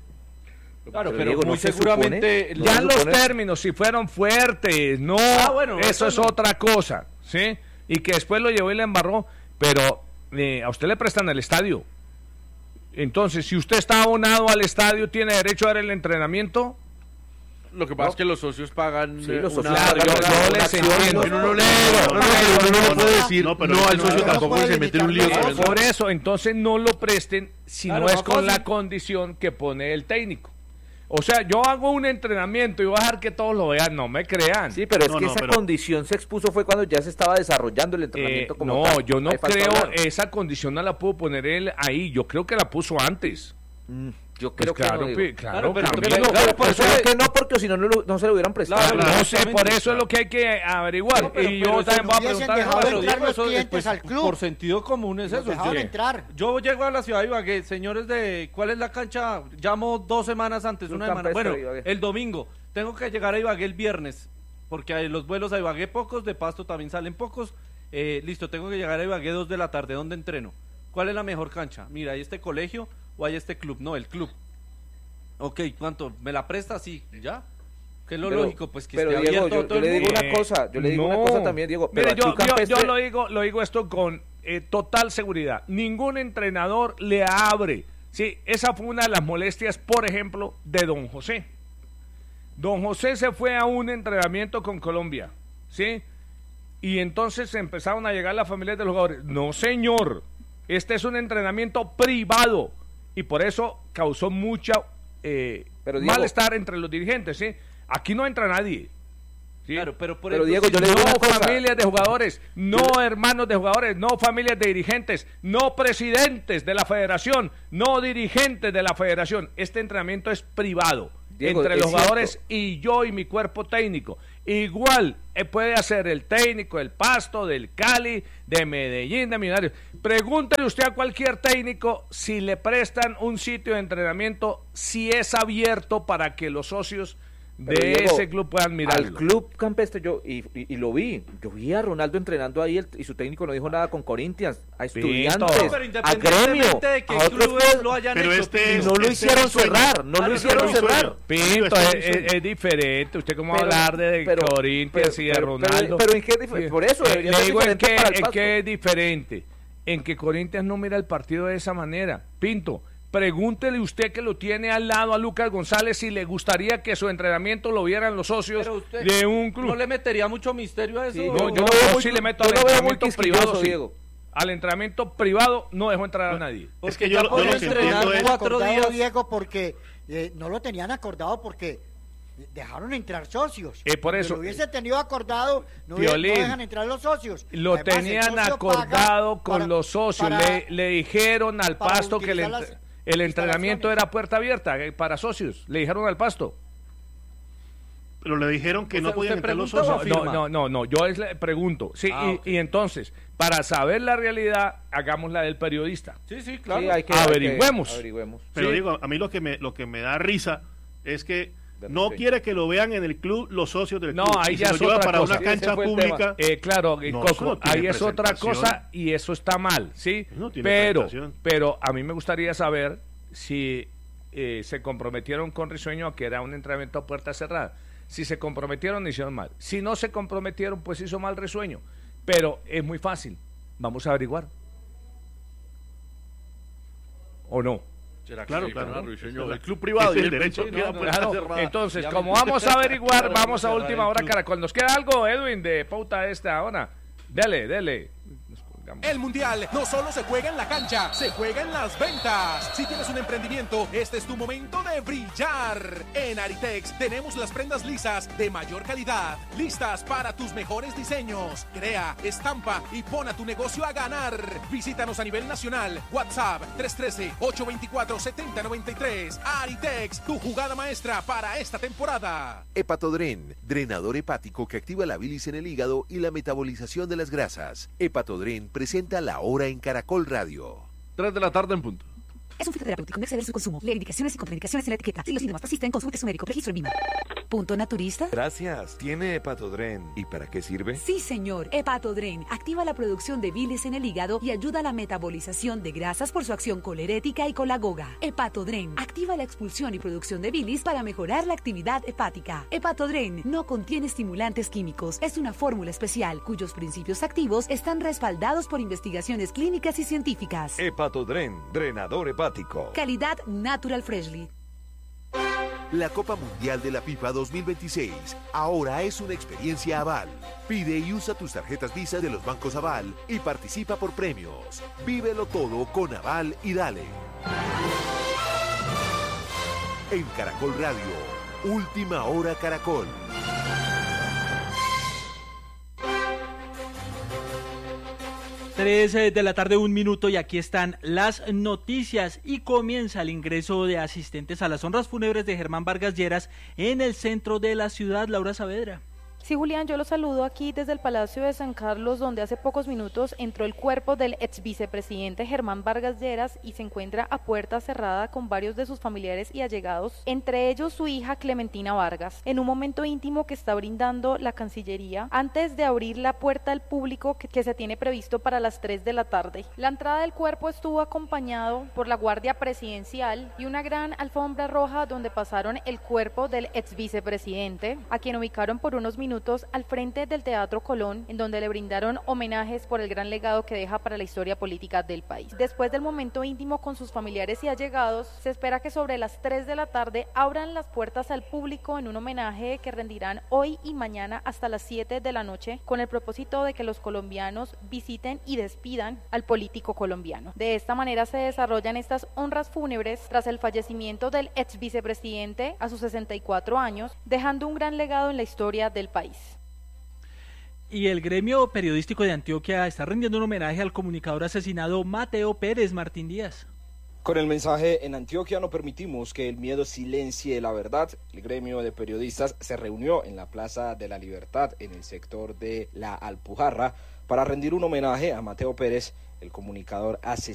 Claro, Pero pero Diego, muy ¿no se seguramente... supone? Ya se los supone- términos, si fueron fuertes, no, Ah, bueno, eso eso es no. otra cosa, ¿sí? Y que después lo llevó y le embarró, pero eh, a usted le prestan el estadio. Entonces, si usted está abonado al estadio, ¿tiene derecho a ver el entrenamiento? Lo que pasa es que los socios pagan Sí, eh, los una- socios Claro, pagan yo, una- yo una les acción, entiendo. no, Uno no le, no, uno no, no, uno no no, puede no, decir no, no, pero al no, socio no, tampoco no que se puede mete en un lío. limitar con eso. eso. Por eso, entonces no lo presten si Claro, no es más con fácil. la condición que pone el técnico. O sea, yo hago un entrenamiento y voy a dejar que todos lo vean, no me crean. Sí, pero es No, que no, esa pero- condición se expuso fue cuando ya se estaba desarrollando el Eh, entrenamiento como no, tal. yo no Ahí falta creo hablar. esa condición no la pudo poner él ahí, yo creo que la puso antes. Mm, yo Pues creo claro, que no, pi- digo. claro, pero- Camilo. pero- claro, por Por eso eso es- que no, porque si no, no, lo- no se lo hubieran prestado. Claro, No sé, exactamente. por eso es lo que hay que averiguar. No, pero- y pero yo eso también no voy a hubiesen preguntar. dejado Pero entrar Diego, los eso, clientes pues, al club. por sentido común es Los eso. dejaban sí. entrar. Yo llego a la ciudad de Ibagué, señores de, ¿cuál es la cancha? Llamo dos semanas antes, Club una semana. Campestre Bueno, de Ibagué. el domingo. Tengo que llegar a Ibagué el viernes, porque hay los vuelos a Ibagué pocos, de Pasto también salen pocos. Eh, listo, tengo que llegar a Ibagué dos de la tarde, ¿dónde entreno? ¿Cuál es la mejor cancha? Mira, ¿hay este colegio o hay este club? No, el club. Ok, ¿cuánto? ¿Me la presta? Sí, ¿ya? ¿Qué es lo Pero- lógico? Pues que pero esté Diego, abierto yo- a todo yo el le digo mundo. una cosa, yo le digo una No. cosa también, Diego, pero Mire, al yo, Club yo- Campestre- yo lo digo, lo digo esto con eh, total seguridad. Ningún entrenador le abre. Sí, esa fue una de las molestias, por ejemplo, de don José. Don José se fue a un entrenamiento con Colombia, ¿sí? Y entonces empezaron a llegar las familias de los jugadores. No, señor, este es un entrenamiento privado y por eso causó mucha eh, Pero, Diego, malestar entre los dirigentes, ¿sí? Aquí no entra nadie. ¿sí? Claro, pero por Pero, ejemplo, Diego, yo si le digo No una cosa. familias de jugadores, no hermanos de jugadores, no familias de dirigentes, no presidentes de la federación, no dirigentes de la federación. Este entrenamiento es privado, Diego, entre es los cierto. jugadores y yo y mi cuerpo técnico. Igual eh, puede hacer el técnico del Pasto, del Cali, de Medellín, de Millonarios. Pregúntele usted a cualquier técnico si le prestan un sitio de entrenamiento, si es abierto para que los socios Pero, de Diego, ese club puedan mirarlo. Al club campestre, yo y, y, y lo vi, yo vi a Ronaldo entrenando ahí el- y su técnico no dijo nada con Corinthians, a estudiantes, No, pero a independientemente gremio, de que a otros clubes clubes, lo hayan Pero hecho, este Pinto. es- no lo este hicieron es un sueño. cerrar, no Ah, lo este hicieron es un sueño. cerrar. Pinto, Este es, es un es- sueño. es diferente. ¿Usted cómo va a Pero- hablar de pero- Corinthians pero- y de pero- Ronaldo? pero- pero ¿en qué dif- Sí. por eso Eh, debería le ser digo en diferente qué, para el en Pasto. qué es diferente. En que Corinthians no mira el partido de esa manera. Pinto, pregúntele usted que lo tiene al lado a Lucas González si le gustaría que su entrenamiento lo vieran los socios Pero usted de un club. ¿No le metería mucho misterio a eso? Sí, No, yo yo lo no, veo yo muy- sí le meto yo al lo veo muy entrenamiento quisquilloso, privado, sí. Diego. Al entrenamiento privado no dejo entrar a nadie. Es que yo, ya yo lo puede que entrenar entiendo es... cuatro acordado, días. Diego, porque eh, no lo tenían acordado porque dejaron entrar socios. Eh, por Si eso, lo hubiese tenido acordado, no, hubiese- no Piolín, dejan entrar los socios. Lo Además, el tenían socio acordado paga con para- los socios. para- le, le dijeron al para Pasto que el, utilizar ent- las el entrenamiento instalaciones. era puerta abierta eh, para socios. Le dijeron al Pasto. Pero le dijeron que O no sea, podían ¿usted entrar los pregunta o socios. No, no, no, no, yo es le pregunto. Sí, Ah, y, ok. y entonces, para saber la realidad, hagamos la del periodista. Sí, sí, claro. Sí, hay que- hay que- Averigüemos. averigüemos. Pero Sí. digo, a mí lo que me, lo que me da risa es que De no respeto. quiere que lo vean en el club los socios del No, club. ahí y ya se es lo lleva otra para cosa. una cancha Ese fue el pública. Eh, claro, eh, No, Coco, eso no tiene ahí es otra presentación. cosa y eso está mal, ¿sí? No tiene pero, presentación. pero a mí me gustaría saber si eh, se comprometieron con Risueño a que era un entrenamiento a puerta cerrada. Si se comprometieron, hicieron mal. Si no se comprometieron, pues hizo mal Risueño. Pero es muy fácil. Vamos a averiguar. ¿O no? ¿Será que Claro, sí, claro. Fernando Ruiseño? Es El club privado. es el y él derecho. pensó que era No, puerta Claro, cerrada. entonces, Ya como me- vamos a averiguar, Claro, vamos a cerrar última el hora, club. Caracol. ¿Nos queda algo, Edwin, de pauta esta hora? Dele, dele. Nos colgamos. El Mundial no solo se juega en la cancha, se juega en las ventas. Si tienes un emprendimiento, este es tu momento de brillar. En Aritex tenemos las prendas lisas de mayor calidad, listas para tus mejores diseños. Crea, estampa y pon a tu negocio a ganar. Visítanos a nivel nacional. WhatsApp tres uno tres, ocho dos cuatro, siete cero nueve tres. Aritex, tu jugada maestra para esta temporada. Hepatodren, drenador hepático que activa la bilis en el hígado y la metabolización de las grasas. Hepatodren presenta La Hora en Caracol Radio. Tres de la tarde en punto. Es un fitoterapéutico, no exceder su consumo. Lee indicaciones y contraindicaciones en la etiqueta. Si los síntomas persisten, consulte a su médico. Registro en Vima. Punto naturista. Gracias. ¿Tiene Hepatodren? ¿Y para qué sirve? Sí, señor. Hepatodren activa la producción de bilis en el hígado y ayuda a la metabolización de grasas por su acción colerética y colagoga. Hepatodren activa la expulsión y producción de bilis para mejorar la actividad hepática. Hepatodren no contiene estimulantes químicos. Es una fórmula especial cuyos principios activos están respaldados por investigaciones clínicas y científicas. Hepatodren, drenador hepático. Calidad Natural Freshly. La Copa Mundial de la FIFA dos mil veintiséis ahora es una experiencia Aval. Pide y usa tus tarjetas Visa de los bancos Aval y participa por premios. Vívelo todo con Aval y dale. En Caracol Radio, Última Hora Caracol. Tres eh, de la tarde, un minuto, y aquí están las noticias. Y comienza el ingreso de asistentes a las honras fúnebres de Germán Vargas Lleras en el centro de la ciudad. Laura Saavedra. Sí, Julián, yo los saludo aquí desde el Palacio de San Carlos, donde hace pocos minutos entró el cuerpo del ex vicepresidente Germán Vargas Lleras y se encuentra a puerta cerrada con varios de sus familiares y allegados, entre ellos su hija Clementina Vargas, en un momento íntimo que está brindando la Cancillería antes de abrir la puerta al público que, que se tiene previsto para las tres de la tarde. La entrada del cuerpo estuvo acompañado por la Guardia Presidencial y una gran alfombra roja donde pasaron el cuerpo del ex vicepresidente, a quien ubicaron por unos minutos minutos al frente del Teatro Colón, en donde le brindaron homenajes por el gran legado que deja para la historia política del país. Después del momento íntimo con sus familiares y allegados, se espera que sobre las tres de la tarde abran las puertas al público en un homenaje que rendirán hoy y mañana hasta las siete de la noche, con el propósito de que los colombianos visiten y despidan al político colombiano. De esta manera se desarrollan estas honras fúnebres tras el fallecimiento del ex vicepresidente a sus sesenta y cuatro años, dejando un gran legado en la historia del país. Y el gremio periodístico de Antioquia está rendiendo un homenaje al comunicador asesinado Mateo Pérez. Martín Díaz. Con el mensaje: en Antioquia no permitimos que el miedo silencie la verdad, el gremio de periodistas se reunió en la Plaza de la Libertad, en el sector de La Alpujarra, para rendir un homenaje a Mateo Pérez, el comunicador asesinado